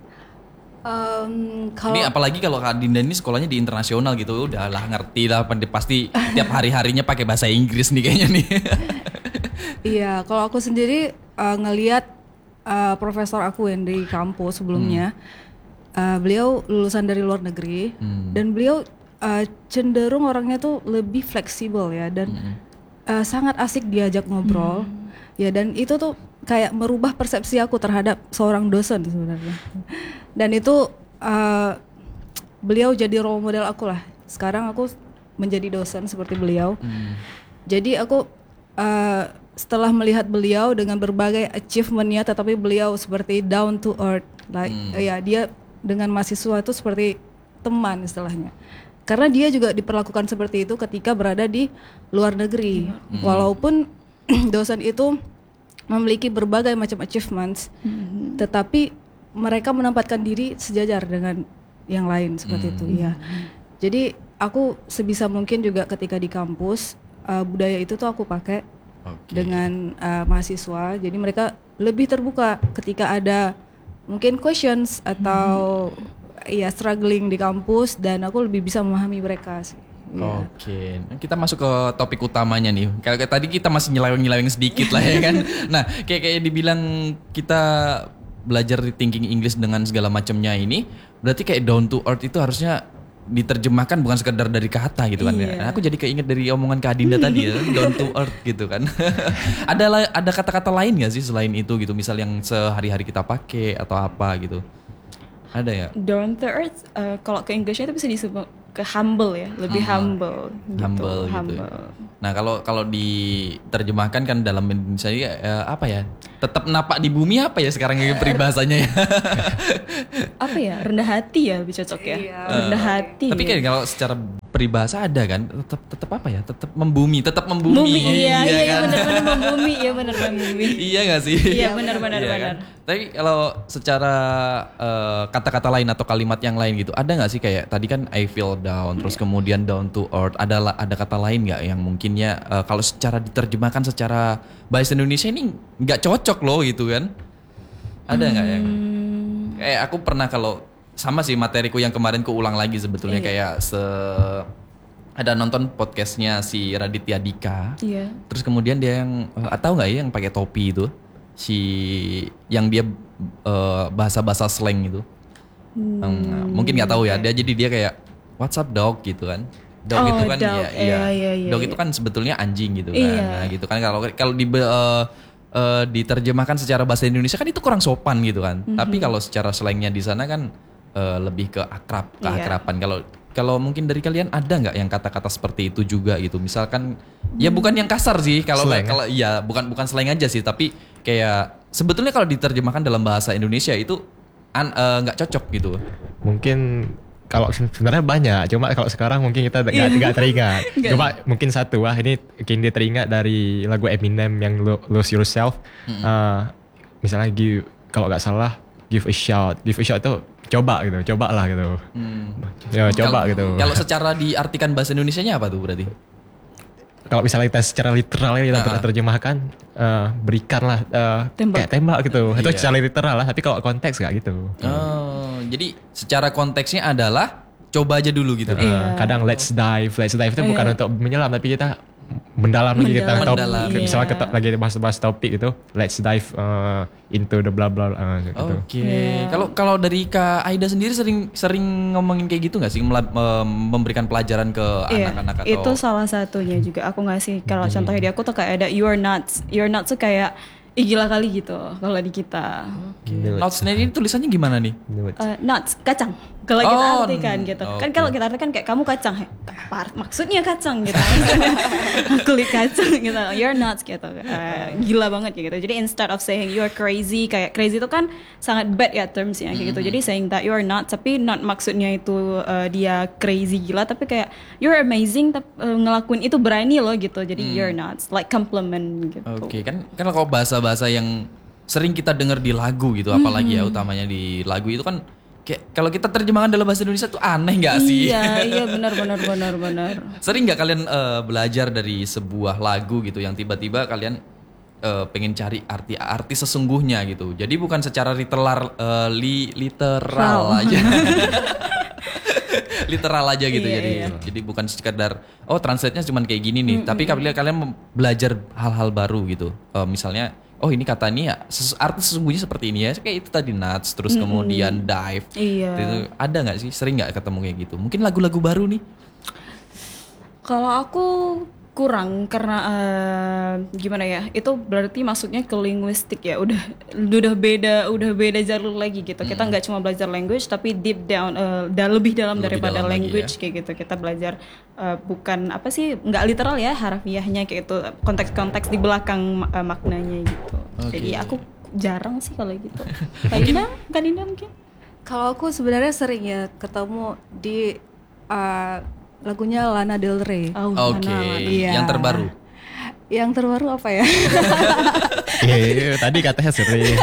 Em, kalau Ini apalagi kalau Kak Adinda ini sekolahnya di internasional gitu, udah lah ngerti lah pasti tiap hari-harinya pakai bahasa Inggris nih kayaknya nih. Iya, kalau aku sendiri uh, ngelihat uh, profesor aku yang di kampus sebelumnya, uh, beliau lulusan dari luar negeri dan beliau uh, cenderung orangnya tuh lebih fleksibel ya dan uh, sangat asik diajak ngobrol, ya dan itu tuh kayak merubah persepsi aku terhadap seorang dosen sebenarnya. Dan itu uh, beliau jadi role model aku lah. Sekarang aku menjadi dosen seperti beliau. Jadi aku uh, setelah melihat beliau dengan berbagai achievementnya, tetapi beliau seperti down to earth, like uh, ya dia dengan mahasiswa itu seperti teman istilahnya. Karena dia juga diperlakukan seperti itu ketika berada di luar negeri, walaupun dosen itu memiliki berbagai macam achievements, tetapi mereka menempatkan diri sejajar dengan yang lain seperti itu ya. Jadi aku sebisa mungkin juga ketika di kampus uh, budaya itu tuh aku pakai Oke. dengan uh, mahasiswa. Jadi mereka lebih terbuka ketika ada mungkin questions atau ya struggling di kampus, dan aku lebih bisa memahami mereka sih. Ya. Oke, kita masuk ke topik utamanya nih. Kayak kayak tadi kita masih nyeleweng-nyeleweng sedikit lah ya kan. Nah, kayak kayak dibilang kita belajar di thinking English dengan segala macamnya ini, berarti kayak down to earth itu harusnya diterjemahkan bukan sekedar dari kata gitu kan. Iya. Nah, aku jadi keinget dari omongan Kak Adinda tadi ya, down to earth gitu kan. ada la- ada kata-kata lain nggak sih selain itu gitu, misal yang sehari-hari kita pakai atau apa gitu? Ada ya? Down to earth, uh, kalau ke Inggrisnya itu bisa disebut ke humble ya, lebih humble gitu. Humble gitu ya. Nah kalau kalau diterjemahkan kan dalam Indonesia ya, apa ya, tetap napak di bumi apa ya sekarang ini peribahasanya ya. Apa ya, rendah hati ya lebih cocok ya. Iya. Rendah hati. Tapi kan kalau secara peribahasa ada kan, tetap tetap apa ya, tetap membumi, tetap membumi. Bumi, iya, iya, iya, kan? benar-benar membumi, iya benar membumi. Iya gak sih? Iya, benar, benar, Iya benar. kan? Tapi kalau secara eh, kata-kata lain atau kalimat yang lain gitu, ada nggak sih kayak tadi kan I feel down, terus kemudian down to earth, ada la- ada kata lain nggak yang mungkinnya eh, kalau secara diterjemahkan secara bahasa Indonesia ini nggak cocok loh gitu kan? Ada nggak yang? Kayak aku pernah kalau sama sih materiku yang kemarin ku ulang lagi sebetulnya kayak se ada nonton podcastnya si Raditya Dika. Iya. Terus kemudian dia yang uh, tahu nggak ya yang pakai topi itu, si yang dia uh, bahasa-bahasa slang itu. Hmm. Um, mungkin nggak tahu ya. Dia jadi dia kayak what's up dog gitu kan. Dog Oh, itu kan dog. ya, Iya, iya, iya, dog iya. itu kan sebetulnya anjing gitu kan. Iya. Nah, gitu kan kalau kalau di uh, uh, diterjemahkan secara bahasa Indonesia kan itu kurang sopan gitu kan. Mhm. Tapi kalau secara slangnya di sana kan uh, lebih ke akrab, Iya. keakraban. Kalau kalau mungkin dari kalian ada nggak yang kata-kata seperti itu juga gitu? Misalkan ya bukan yang kasar sih kalau Slang, kalau iya bukan bukan slang aja sih, tapi kayak sebetulnya kalau diterjemahkan dalam bahasa Indonesia itu an- eh, nggak cocok gitu. Mungkin kalau se- sebenarnya banyak, cuma kalau sekarang mungkin kita nggak nggak teringat. Coba mungkin satu, wah ini Kindi teringat dari lagu Eminem yang Lo- Lose Yourself. Uh, misalnya give, kalau nggak salah give a shout, give a shout itu coba gitu, coba lah gitu. Ya coba Kalau- gitu. Kalau secara diartikan bahasa Indonesianya apa tuh berarti? Kalau misalnya kita secara literal kita Nah. terjemahkan, uh, berikanlah uh, Tembak. kayak tembak gitu. Itu Iya. secara literal lah, tapi kalau konteks nggak gitu. Oh, jadi secara konteksnya adalah coba aja dulu gitu. Uh, kadang let's dive, let's dive itu bukan untuk menyelam, tapi kita mendalam lagi kita Mendalam. top, Mendalam, misalnya iya. kita lagi bahas-bahas topik itu let's dive uh, into the bla bla uh, gitu. Oke. Kalau kalau dari Kak Aida sendiri sering sering ngomongin kayak gitu nggak sih, Mela- mem- memberikan pelajaran ke Iya, anak-anak atau? itu salah satunya juga. Aku ngasih kalau contohnya di aku tuh kayak ada you're nuts. You're nuts tuh kayak ih gila kali gitu kalau di kita. Notes-nya ini tulisannya gimana nih? Uh, nuts, kacang. Kalau kita Oh, artikan gitu. Kan oke. kalau kita artikan kayak kamu kacang. Heh, apa- maksudnya kacang gitu. Kulit kacang gitu. You're nuts gitu. Uh, gila banget kayak gitu. Jadi instead of saying you're crazy, kayak crazy itu kan sangat bad ya termsnya kayak gitu. Jadi saying that you're nuts, tapi not maksudnya itu uh, dia crazy gila, tapi kayak you're amazing, tapi uh, ngelakuin itu berani loh gitu. Jadi you're nuts, like compliment gitu. Oke, kan kan kalau bahasa-bahasa yang sering kita dengar di lagu gitu, apalagi ya utamanya di lagu itu kan kayak kalau kita terjemahkan dalam bahasa Indonesia tuh aneh nggak sih? Iya, iya benar benar benar benar. Sering nggak kalian eh, belajar dari sebuah lagu gitu yang tiba-tiba kalian eh, pengen cari arti arti sesungguhnya gitu. Jadi bukan secara literal eh, li- literal aja. Literal aja gitu Iya, jadi. iya. Jadi bukan sekedar oh translate-nya cuman kayak gini nih, tapi kalian kalian mem- belajar hal-hal baru gitu. Eh, misalnya oh ini kata ini ya ses- arti sesungguhnya seperti ini ya, kayak itu tadi nuts terus kemudian dive. Iya. Itu ada nggak sih, sering nggak ketemu kayak gitu? Mungkin lagu-lagu baru nih. Kalau aku kurang karena eh, gimana ya? Itu berarti masuknya ke linguistik ya. Udah udah beda, udah beda jalur lagi gitu. Kita nggak cuma belajar language tapi deep down eh, da- lebih dalam Lebih daripada dalam lagi language kayak gitu. Kita belajar eh, bukan apa sih? Nggak literal ya harafiahnya kayak itu, konteks-konteks di belakang eh, maknanya gitu. Oke. Jadi aku jarang sih kalau gitu. Kak Dinda, Kak Dinda mungkin? Kalau aku sebenarnya sering ya ketemu di uh, lagunya Lana Del Rey. Oh, Oke, mana, mana. Iya. yang terbaru. Yang terbaru apa ya? Iya, iya, tadi katanya sering.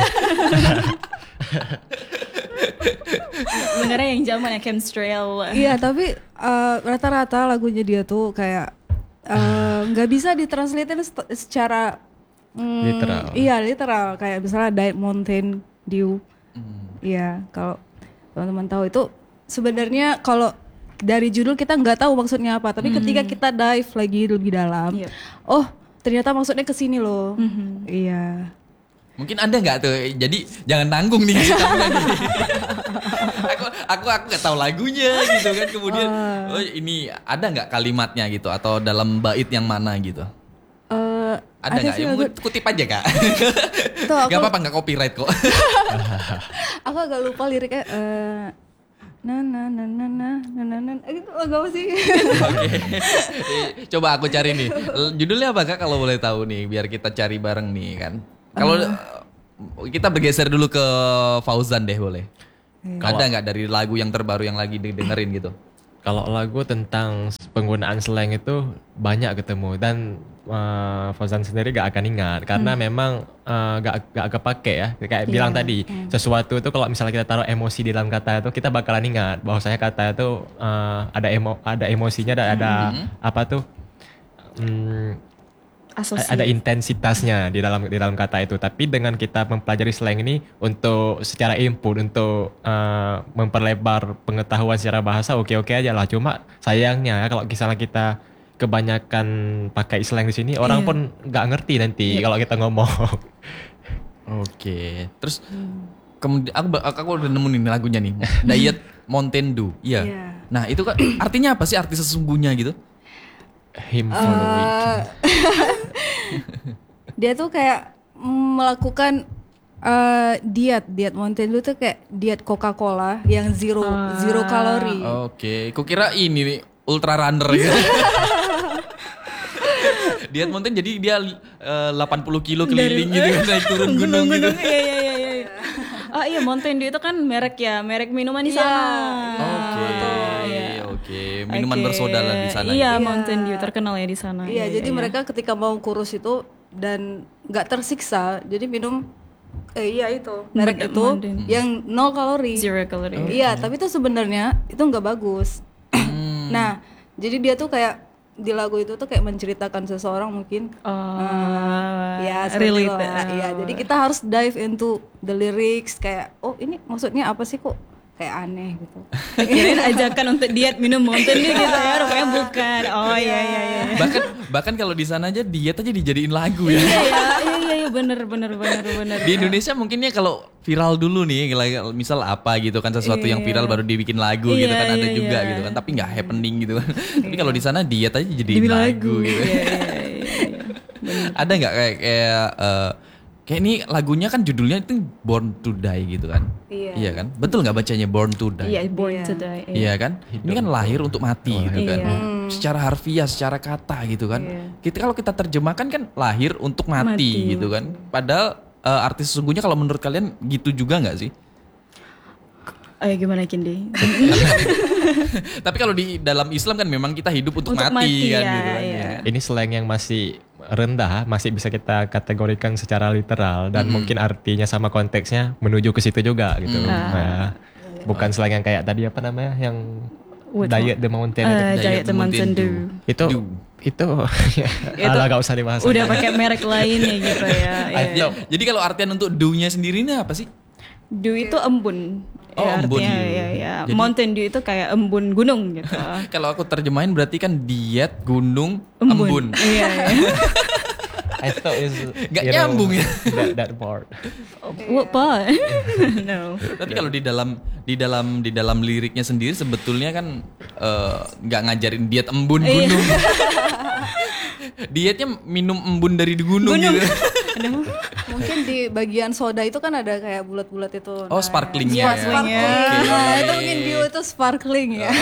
Dengarnya yang zaman ya chemtrail. Iya, tapi uh, rata-rata lagunya dia tuh kayak uh, nggak bisa ditranslatein st- secara mm, Literal. Iya, literal. Kayak misalnya Dive Mountain Dew. Iya, kalau teman-teman tahu itu sebenarnya kalau dari judul kita nggak tahu maksudnya apa, tapi ketika kita dive lagi lebih dalam, Iya. oh ternyata maksudnya ke sini loh. Iya. Mungkin ada nggak tuh? Jadi jangan nanggung nih kita nih. aku aku aku nggak tahu lagunya gitu kan. Kemudian oh, ini ada nggak kalimatnya gitu atau dalam bait yang mana gitu? Eh, Ada nggak? sih Ya, lagu- mungkin kutip aja kak. Tuh, aku, Gak apa-apa nggak copyright kok. aku agak lupa liriknya. eh, na na na na na na na na eh, itu lagu apa sih? Oke. Eh, Coba aku cari nih. L- Judulnya apa kak kalau boleh tahu nih biar kita cari bareng nih kan. Kalau eh, kita bergeser dulu ke Fauzan deh boleh. Ada nggak dari lagu yang terbaru yang lagi didengerin gitu? Kalau lagu tentang penggunaan slang itu banyak ketemu dan uh, Fauzan sendiri gak akan ingat karena memang uh, gak gak kepake ya. Kayak bilang tadi sesuatu itu kalau misalnya kita taruh emosi di dalam kata itu kita bakalan ingat bahwasanya kata itu uh, ada emo ada emosinya dan ada apa tuh hmm, Asosiasi. ada intensitasnya di dalam di dalam kata itu. Tapi dengan kita mempelajari slang ini untuk secara input, untuk uh, memperlebar pengetahuan secara bahasa, oke-oke aja lah. Cuma sayangnya kalau misalnya kita kebanyakan pakai slang di sini, orang Iya. pun nggak ngerti nanti kalau kita ngomong. Oke. Terus kemudian aku aku udah nemu nih lagunya nih. Diet Mountain Dew. Iya. Iya. Nah, itu kan artinya apa sih arti sesungguhnya gitu? Him for the weekend. Dia tuh kayak melakukan eh, diet, diet Mountain Dew tuh kayak diet Coca-Cola yang zero zero kalori. Oke, kukira ini nih ultra runner gitu. Diet Mountain jadi dia eh, delapan puluh kilo keliling gitu kan, naik turun gunung gitu. Gunung-gunung, iya iya iya iya. Oh iya, Mountain Dew itu kan merek ya, merek minuman di sana. Oke, Iya. oke. Minuman Oke. bersoda lah di sana. Iya, ya. Mountain Dew terkenal ya di sana. Iya, jadi mereka ketika mau kurus itu dan nggak tersiksa, jadi minum eh iya itu merek Mountain- itu Mountain. yang nol kalori. Zero calorie. Iya, tapi itu sebenarnya itu nggak bagus. Nah, jadi dia tuh kayak di lagu itu tuh kayak menceritakan seseorang mungkin. Oh, Ya, seperti relate. itulah. Iya, jadi kita harus dive into the lyrics kayak oh ini maksudnya apa sih kok kayak aneh gitu. Kirain ajakan untuk diet minum Mountain Dew gitu ya, rupanya bukan. Oh iya iya iya. Bahkan bahkan kalau di sana aja diet aja dijadiin lagu ya. Iya iya iya iya bener bener bener bener. Di Indonesia mungkin ya kalau viral dulu nih, like, misal apa gitu kan sesuatu yang viral baru dibikin lagu gitu Iya, kan ada iya, juga iya. gitu kan, tapi nggak happening gitu kan. Tapi kalau di sana diet aja jadiin Demi lagu, lagu. gitu. Iya iya iya. iya. Ada nggak kayak kayak eh, kayak ini lagunya kan judulnya itu Born to Die gitu kan? Iya. kan? Betul nggak bacanya Born to Die? Iya, born Iya. to die. Iya kan? Ini kan lahir untuk mati gitu kan. Iya. Secara harfiah, secara kata gitu kan. Iya. Kita kalau kita terjemahkan kan lahir untuk mati, Mati. gitu kan. Padahal eh, arti sesungguhnya kalau menurut kalian gitu juga nggak sih? Ayo gimana Kindi? Tapi kalau di dalam Islam kan memang kita hidup untuk, Untuk mati, mati, kan ya, gitu kan. iya. ya kan? Ini slang yang masih rendah, masih bisa kita kategorikan secara literal dan mungkin artinya sama konteksnya menuju ke situ juga gitu. Nah, bukan slang yang kayak tadi apa namanya yang What- diet the mountain itu. Eh, Diet the Mountain Dew. Itu Dew. itu Itu ala gak usah dibahas. Udah pakai merek lainnya gitu ya. Iya. Ya, jadi kalau artian untuk do-nya sendiri ini apa sih? Dew itu embun. Oh, Ya, embun. artinya, ya, ya. Jadi- Mountain Dew itu kayak embun gunung gitu. Kalau aku terjemahin berarti kan diet gunung embun. Iya, iya. I thought is Nggak you know, nyambung ya. That, that part. What part? No. Tapi kalau di dalam di dalam di dalam liriknya sendiri sebetulnya kan eh, nggak ngajarin diet embun Iya. gunung. Dietnya minum embun dari di gunung, Gunung. gitu. Mungkin di bagian soda itu kan ada kayak bulat-bulat itu. Oh, sparklingnya. Iya, sparkling. Oke. Nah, itu mungkin Dew itu sparkling ya.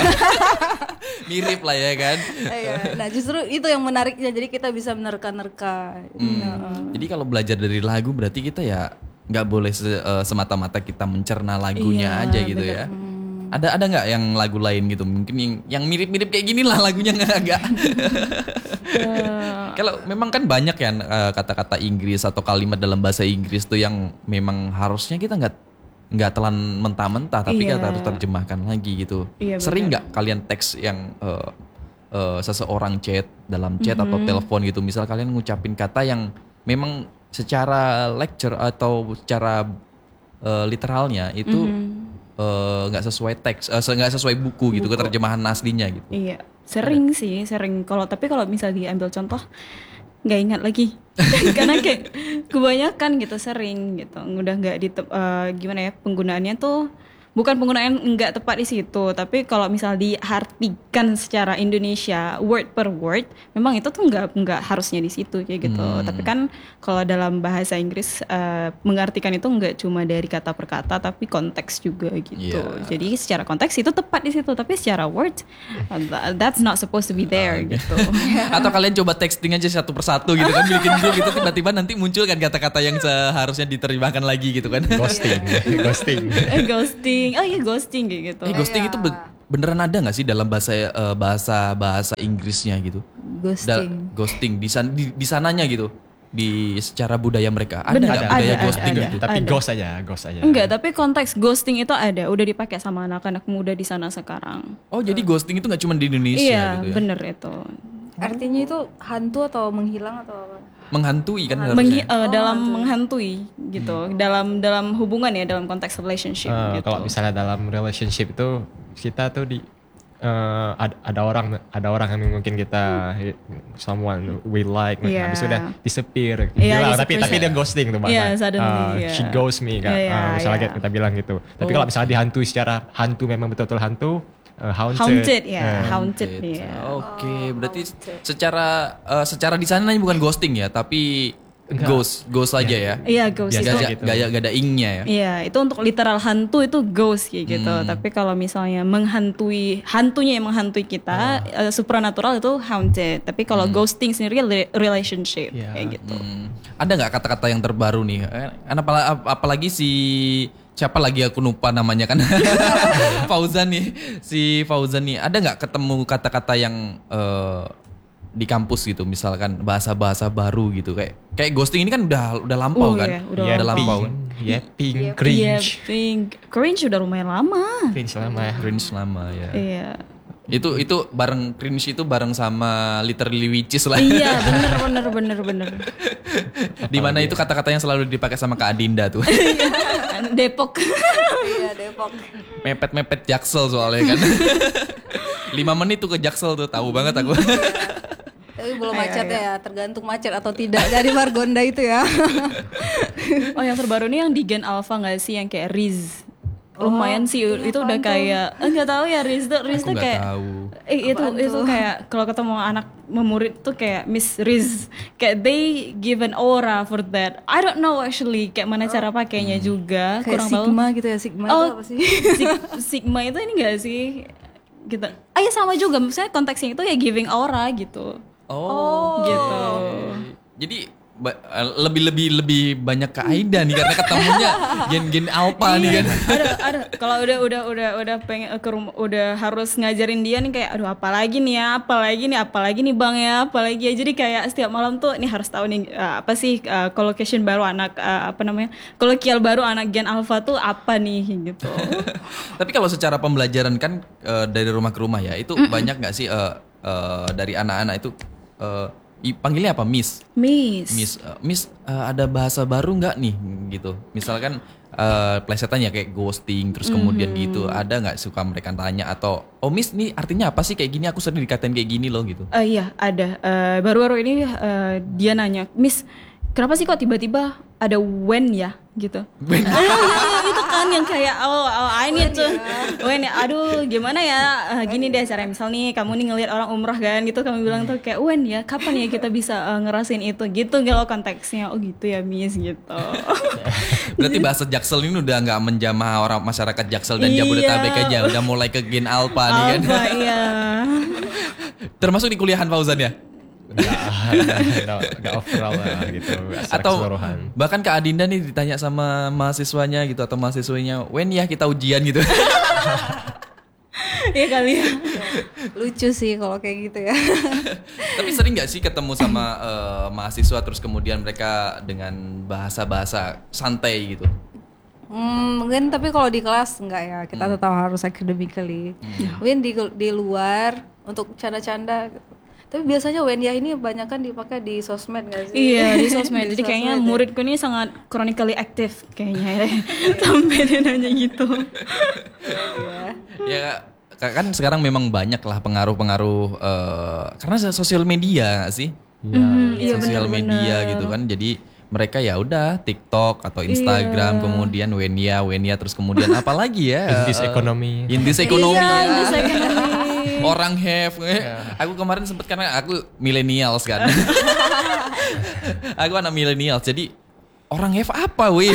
Mirip lah ya kan. Iya. Nah, justru itu yang menariknya. Jadi kita bisa menerka-nerka. Hmm. Jadi kalau belajar dari lagu berarti kita ya nggak boleh se- eh, semata-mata kita mencerna lagunya Iya, aja gitu ya. Ada ada nggak yang lagu lain gitu? Mungkin yang yang mirip-mirip kayak gini lah lagunya nggak agak. Kalau memang kan banyak ya eh, kata-kata Inggris atau kalimat dalam bahasa Inggris tuh yang memang harusnya kita nggak nggak telan mentah-mentah tapi Iya. kita harus terjemahkan lagi gitu. Iya, Sering benar. nggak kalian teks yang eh, eh, seseorang chat dalam chat atau telepon gitu, misal kalian ngucapin kata yang memang secara lecture atau secara eh, literalnya itu eh, nggak sesuai teks, eh, se- nggak sesuai buku gitu, keterjemahan aslinya gitu. Iya, sering sih, sering. Kalau tapi kalau misal diambil contoh, nggak ingat lagi, karena kayak kebanyakan gitu sering gitu, udah nggak di gimana ya penggunaannya tuh bukan penggunaan nggak tepat di situ, tapi kalau misal diartikan secara Indonesia word per word, memang itu tuh nggak nggak harusnya di situ kayak gitu. Tapi kan kalau dalam bahasa Inggris eh, mengartikan itu nggak cuma dari kata per kata, tapi konteks juga gitu. Iya. Jadi secara konteks itu tepat di situ, tapi secara word uh, that's not supposed to be there gitu. Atau kalian coba texting aja satu persatu gitu kan, bikin grup gitu, tiba-tiba nanti muncul kan kata-kata yang seharusnya diterjemahkan lagi gitu kan. Ghosting, ghosting. Eh, ghosting, oh iya ghosting kayak gitu. Eh ghosting itu be- beneran ada nggak sih dalam bahasa eh, bahasa bahasa Inggrisnya gitu? Da- Ghosting. ghosting di, san- di, di sananya gitu, di secara budaya mereka ada Bener, nggak ada, budaya ada, ghosting ada. gitu? Tapi Ada. ghost aja, ghost aja. Enggak, tapi konteks ghosting itu ada, udah dipakai sama anak-anak muda di sana sekarang. Oh jadi ghosting itu nggak cuma di Indonesia Iya, gitu ya? bener itu. Artinya itu hantu atau menghilang atau apa? Menghantui kan Menghi- harusnya. eh, dalam menghantui gitu, dalam dalam hubungan ya, dalam konteks relationship Eh, gitu. Kalau misalnya dalam relationship itu kita tuh di eh, ada, ada orang ada orang yang mungkin kita someone we like, Iya. habis udah disappear, Iya, hilang, tapi disappear. tapi dia ghosting tuh Mbak. Iya, Nah, suddenly, eh, iya. she ghost me kan. Iya, Eh, misalnya iya. kita bilang gitu. Tapi kalau misalnya dihantui secara hantu memang betul-betul hantu, eh, haunted. Haunted ya, Eh, haunted Gitu. ya. Oke, berarti secara eh, secara di sana bukan ghosting ya, tapi ghost, ghost aja ya. Iya, ghost Biasa itu. Gak, gitu. gak, gak ada ing-nya ya. Iya, itu untuk literal hantu itu ghost kayak gitu. Hmm. Tapi kalau misalnya menghantui, hantunya yang menghantui kita, eh, supernatural itu haunted. Tapi kalau ghosting sendiri re- relationship Iya. kayak gitu. Hmm. Ada nggak kata-kata yang terbaru nih? Eh, Kan apala- ap- apalagi si siapa lagi aku lupa namanya kan? Fauzan nih, si Fauzan nih. Ada nggak ketemu kata-kata yang eh, di kampus gitu, misalkan bahasa-bahasa baru gitu kayak kayak ghosting ini kan udah udah lampau Oh, kan? iya, udah Udah Yapping, lampau. kan? yapping, Iya, cringe. pink. Cringe udah lumayan lama. Cringe lama ya. Cringe lama ya. Iya. Itu itu bareng cringe itu bareng sama literally witches lah. Iya, bener bener bener bener. Di mana itu kata-kata yang selalu dipakai sama Kak Adinda tuh. Depok. Iya, Depok. Mepet-mepet Jaksel soalnya kan. Lima menit tuh ke Jaksel tuh, tahu banget aku. Tapi belum macet ya, tergantung macet atau tidak dari Margonda itu ya. Oh, yang terbaru nih yang di Gen Alpha nggak sih, yang kayak Riz. Lumayan sih, itu udah kayak enggak tahu ya, Riz tuh Riz Aku tuh nggak kayak tahu. eh, itu itu kayak kalau ketemu anak memurid tuh kayak Miss Riz, kayak they give an aura for that. I don't know actually kayak mana cara pakainya juga, Kayak kurang tahu. Sigma gitu ya, Sigma itu Oh, apa sih? Sig- Sigma itu ini gak sih gitu. Ah ya sama juga, maksudnya konteksnya itu ya giving aura gitu. Oh, Gitu. Jadi ba- eh, lebih-lebih lebih banyak ke Aida nih karena ketemunya gen-gen alpha nih kan. Ada ada kalau udah udah udah udah pengen ke rumah, udah harus ngajarin dia nih kayak aduh apalagi nih ya, apalagi nih apalagi nih Bang ya, apalagi ya. Jadi kayak setiap malam tuh ini harus tahu nih uh, apa sih uh, collocation baru anak uh, apa namanya? Kolokial baru anak gen alpha tuh apa nih gitu. Tapi kalau secara pembelajaran kan eh, dari rumah ke rumah ya, itu banyak nggak sih eh, eh, dari anak-anak itu eh, i- panggilnya apa Miss? Miss. Miss, eh, Miss eh, ada bahasa baru nggak nih gitu? Misalkan eh, plesetan ya kayak ghosting, terus kemudian gitu, ada nggak suka mereka tanya atau oh Miss nih artinya apa sih kayak gini? Aku sering dikatain kayak gini loh gitu. Eh, iya ada. Eh, baru-baru ini eh, dia nanya, Miss, kenapa sih kok tiba-tiba ada when ya gitu? When? Ah, iya, iya, itu kan yang kayak oh, oh I need to when ya. Aduh gimana ya? Eh, gini deh cara misal nih kamu nih ngelihat orang umrah kan gitu, kamu bilang tuh kayak when ya, kapan ya kita bisa eh, ngerasain itu gitu kalau konteksnya. Oh gitu ya Miss gitu. Berarti bahasa Jaksel ini udah nggak menjamah orang masyarakat Jaksel dan Iya. Jabodetabek aja, udah mulai ke gen alpha nih kan. Apa iya. Termasuk di kuliahan Fauzan ya? Nggak, nggak overall lah gitu. Secara Atau keseluruhan. bahkan Kak Adinda nih ditanya sama mahasiswanya gitu atau mahasiswinya, when ya kita ujian gitu. Iya kali ya. Lucu sih kalau kayak gitu ya. Tapi sering nggak sih ketemu sama eh, mahasiswa terus kemudian mereka dengan bahasa-bahasa santai gitu? Hmm, mungkin tapi kalau di kelas enggak ya, kita tetap harus academically. Mungkin di di luar untuk canda-canda gitu. Tapi biasanya W N Y ini banyak kan dipakai di sosmed gak sih? Iya di sosmed. Jadi kayaknya muridku ini sangat chronically aktif kayaknya ya. Sampai dia nanya gitu. Ya ka- kan sekarang memang banyak lah pengaruh-pengaruh eh, karena sosial media nggak sih? iya, Sosial media gitu kan. Jadi mereka ya udah TikTok atau Instagram, kemudian Wenia, Wenia terus kemudian apa lagi ya? Indis Eh, ekonomi. Indis ekonomi. Iya, ya. Indis ekonomi. Orang have. Eh, Aku kemarin sempet karena aku millennials kan. Aku anak millennials. Jadi orang have apa weh?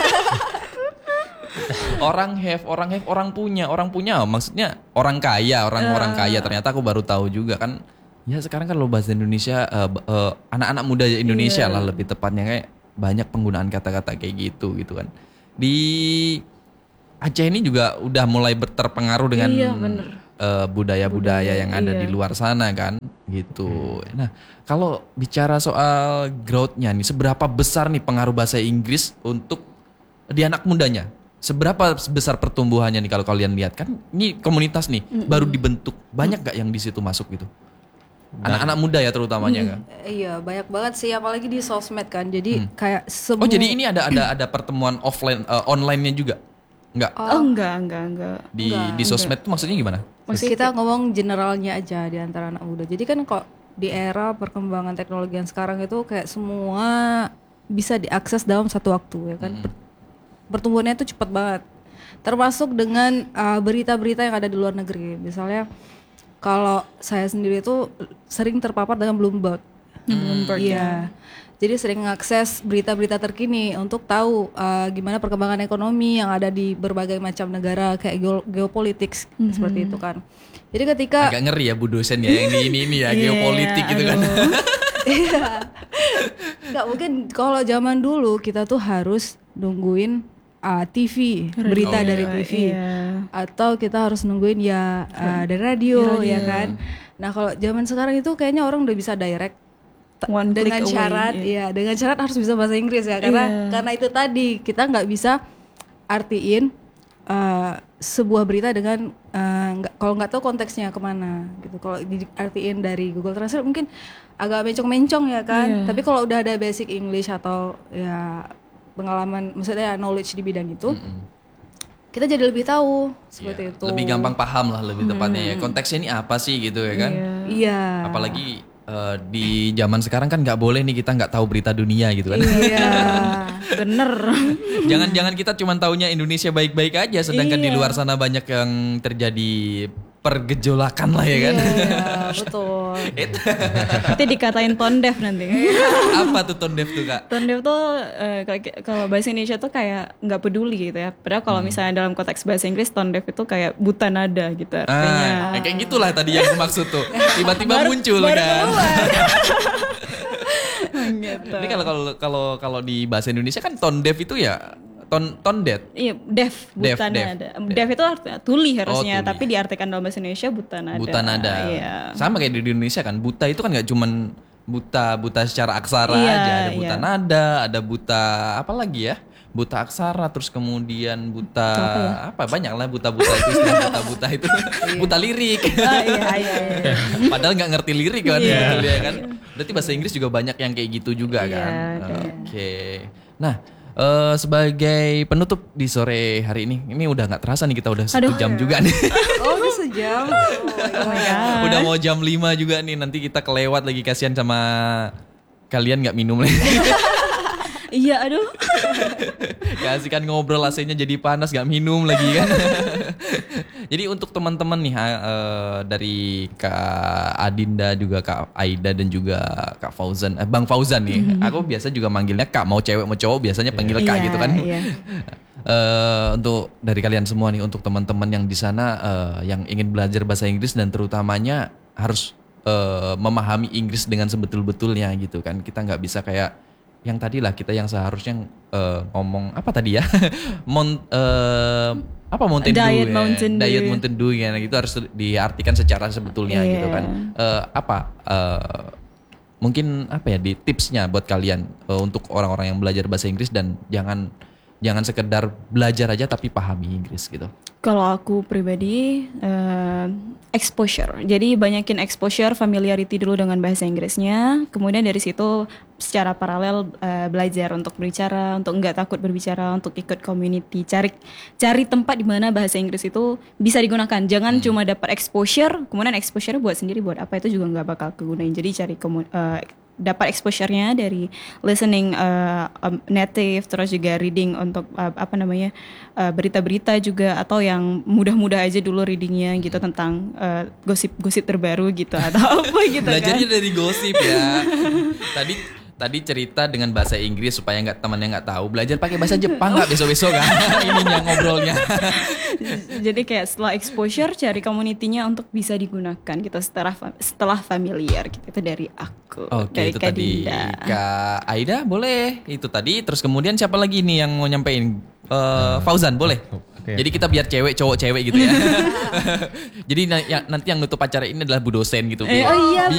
Orang have, orang have, orang punya, orang punya maksudnya orang kaya, orang-orang kaya. Ternyata aku baru tahu juga kan. Ya sekarang kan lo bahasa Indonesia, eh, b- eh, anak-anak muda Indonesia lah lebih tepatnya kayak banyak penggunaan kata-kata kayak gitu gitu kan. Di Aceh ini juga udah mulai ber- terpengaruh dengan Iya, bener. eh, budaya-budaya yang ada di luar sana kan gitu. Nah kalau bicara soal growth-nya nih, seberapa besar nih pengaruh bahasa Inggris untuk di anak mudanya? Seberapa besar pertumbuhannya nih kalau kalian lihat kan ini komunitas nih baru dibentuk, banyak gak yang di situ masuk gitu? Anak-anak muda ya terutamanya kan. Iya, banyak banget sih apalagi di sosmed kan. Jadi kayak semua Oh jadi ini ada ada ada pertemuan offline eh, online-nya juga? Enggak. Oh, enggak, enggak, enggak. Di di sosmed tuh maksudnya gimana? Maksudnya kita ngomong generalnya aja di antara anak muda. Jadi kan kok di era perkembangan teknologi yang sekarang itu kayak semua bisa diakses dalam satu waktu ya kan. Per- Pertumbuhannya itu cepat banget. Termasuk dengan uh, berita-berita yang ada di luar negeri. Misalnya kalau saya sendiri itu sering terpapar dengan Bloomberg. Bloomberg Iya. Jadi sering mengakses berita-berita terkini untuk tahu uh, gimana perkembangan ekonomi yang ada di berbagai macam negara kayak geo- geopolitik seperti itu kan. Jadi ketika Agak ngeri ya Bu dosen ya yang di ini ini ya geopolitik gitu kan. Iya. Nggak mungkin kalau zaman dulu kita tuh harus nungguin uh, T V, berita Oh, dari iya. T V. Iya. Atau kita harus nungguin ya uh, dari radio, ya kan. Nah, kalau zaman sekarang itu kayaknya orang udah bisa direct t- One click dengan away, syarat iya. ya, dengan syarat harus bisa bahasa Inggris ya karena Iya. karena itu tadi kita nggak bisa artiin uh, sebuah berita dengan uh, nggak kalau nggak tahu konteksnya kemana gitu. Kalau diartiin dari Google Translate mungkin agak mencong-mencong ya kan. Iya. Tapi kalau udah ada basic English atau ya pengalaman, maksudnya knowledge di bidang itu, kita jadi lebih tahu seperti Iya, itu. lebih gampang paham lah lebih tepatnya ya. Konteksnya ini apa sih gitu ya kan. Iya. Apalagi eh, di zaman sekarang kan nggak boleh nih kita nggak tahu berita dunia gitu kan. Iya. Bener. Jangan-jangan kita cuma taunya Indonesia baik-baik aja, sedangkan di luar sana banyak yang terjadi pergejolakan lah ya kan. Iya, betul. Itu Nanti dikatain tone deaf nanti. apa tuh tone deaf tuh kak? Tone deaf tuh eh, kalau- kalau bahasa Indonesia tuh kayak nggak peduli gitu ya. Padahal kalau misalnya dalam konteks bahasa Inggris tone deaf itu kayak buta nada gitu artinya. Ah, kayak gitulah tadi yang aku maksud tuh. Tiba-tiba muncul kan. gitu. Ini kalau kalau kalau kalau di bahasa Indonesia kan tone deaf itu ya tone tone deaf. Iya, deaf, Deaf, buta deaf. nada. Deaf itu artinya tuli harusnya, tuli. tapi diartikan dalam bahasa Indonesia buta nada. Buta nada. Iya. Sama kayak di Indonesia kan. Buta itu kan nggak cuman buta buta secara aksara Iya, aja, ada buta iya. nada, ada buta apa lagi ya? Buta aksara, terus kemudian buta apa, banyak lah buta-buta itu, istilah buta-buta itu. Buta lirik. Ah, iya, iya, iya. Padahal nggak ngerti lirik kan, Iya. sebetulnya kan. Berarti bahasa Inggris juga banyak yang kayak gitu juga Iya, kan. ada. Oke. Nah, eh, sebagai penutup di sore hari ini, ini udah nggak terasa nih kita udah satu Aduh. jam juga nih. Oh, udah sejam. Oh my God. Udah mau jam lima juga nih, nanti kita kelewat lagi, kasihan sama kalian nggak minum lagi. Iya, aduh. Kasih kan ngobrol A C-nya jadi panas gak minum lagi kan. Jadi untuk teman-teman nih ha, eh, dari Kak Adinda juga Kak Aida dan juga Kak Fauzan, eh, Bang Fauzan nih. Aku biasa juga manggilnya Kak, mau cewek mau cowok biasanya panggil Kak Iya, gitu kan. iya. Eh, untuk dari kalian semua nih, untuk teman-teman yang di sana eh, yang ingin belajar bahasa Inggris dan terutamanya harus eh, memahami Inggris dengan sebetul-betulnya gitu kan. Kita nggak bisa kayak yang tadi lah, kita yang seharusnya eh, ngomong apa tadi ya, Mount, eh, apa Mountain Dew Diet ya? Mountain Dew. Diet Mountain Dew ya, gitu harus diartikan secara sebetulnya Iya. gitu kan. Eh, apa eh, mungkin apa ya di tipsnya buat kalian eh, untuk orang-orang yang belajar bahasa Inggris dan jangan jangan sekedar belajar aja tapi pahami Inggris gitu. Kalau aku pribadi eh, exposure. Jadi banyakin exposure, familiarity dulu dengan bahasa Inggrisnya. Kemudian dari situ secara paralel eh, belajar untuk berbicara, untuk nggak takut berbicara, untuk ikut community. Cari cari tempat di mana bahasa Inggris itu bisa digunakan. Jangan cuma dapat exposure, kemudian exposure buat sendiri buat apa, itu juga nggak bakal kegunain. Jadi cari komu- eh, dapat exposure-nya dari listening uh, um, native, terus juga reading untuk uh, apa namanya uh, berita-berita juga, atau yang mudah-mudah aja dulu readingnya gitu tentang uh, gosip-gosip terbaru gitu atau apa gitu Belajarnya kan. dari gosip ya. Tadi tadi cerita dengan bahasa Inggris supaya nggak temannya nggak tahu. Belajar pakai bahasa Jepang nggak besok-besok kan? Ininya ngobrolnya. Jadi kayak setelah exposure cari community-nya untuk bisa digunakan gitu setelah setelah familiar gitu. Itu dari aku. Oke, dari itu Kak tadi Dinda. Kak Aida boleh. Itu tadi. Terus kemudian siapa lagi nih yang mau nyampein? Eh, Fauzan boleh. Oke. Jadi kita biar cewek cowok cewek gitu ya. Jadi na- ya- nanti yang nutup acara ini adalah Bu dosen gitu. Eh, oh iya,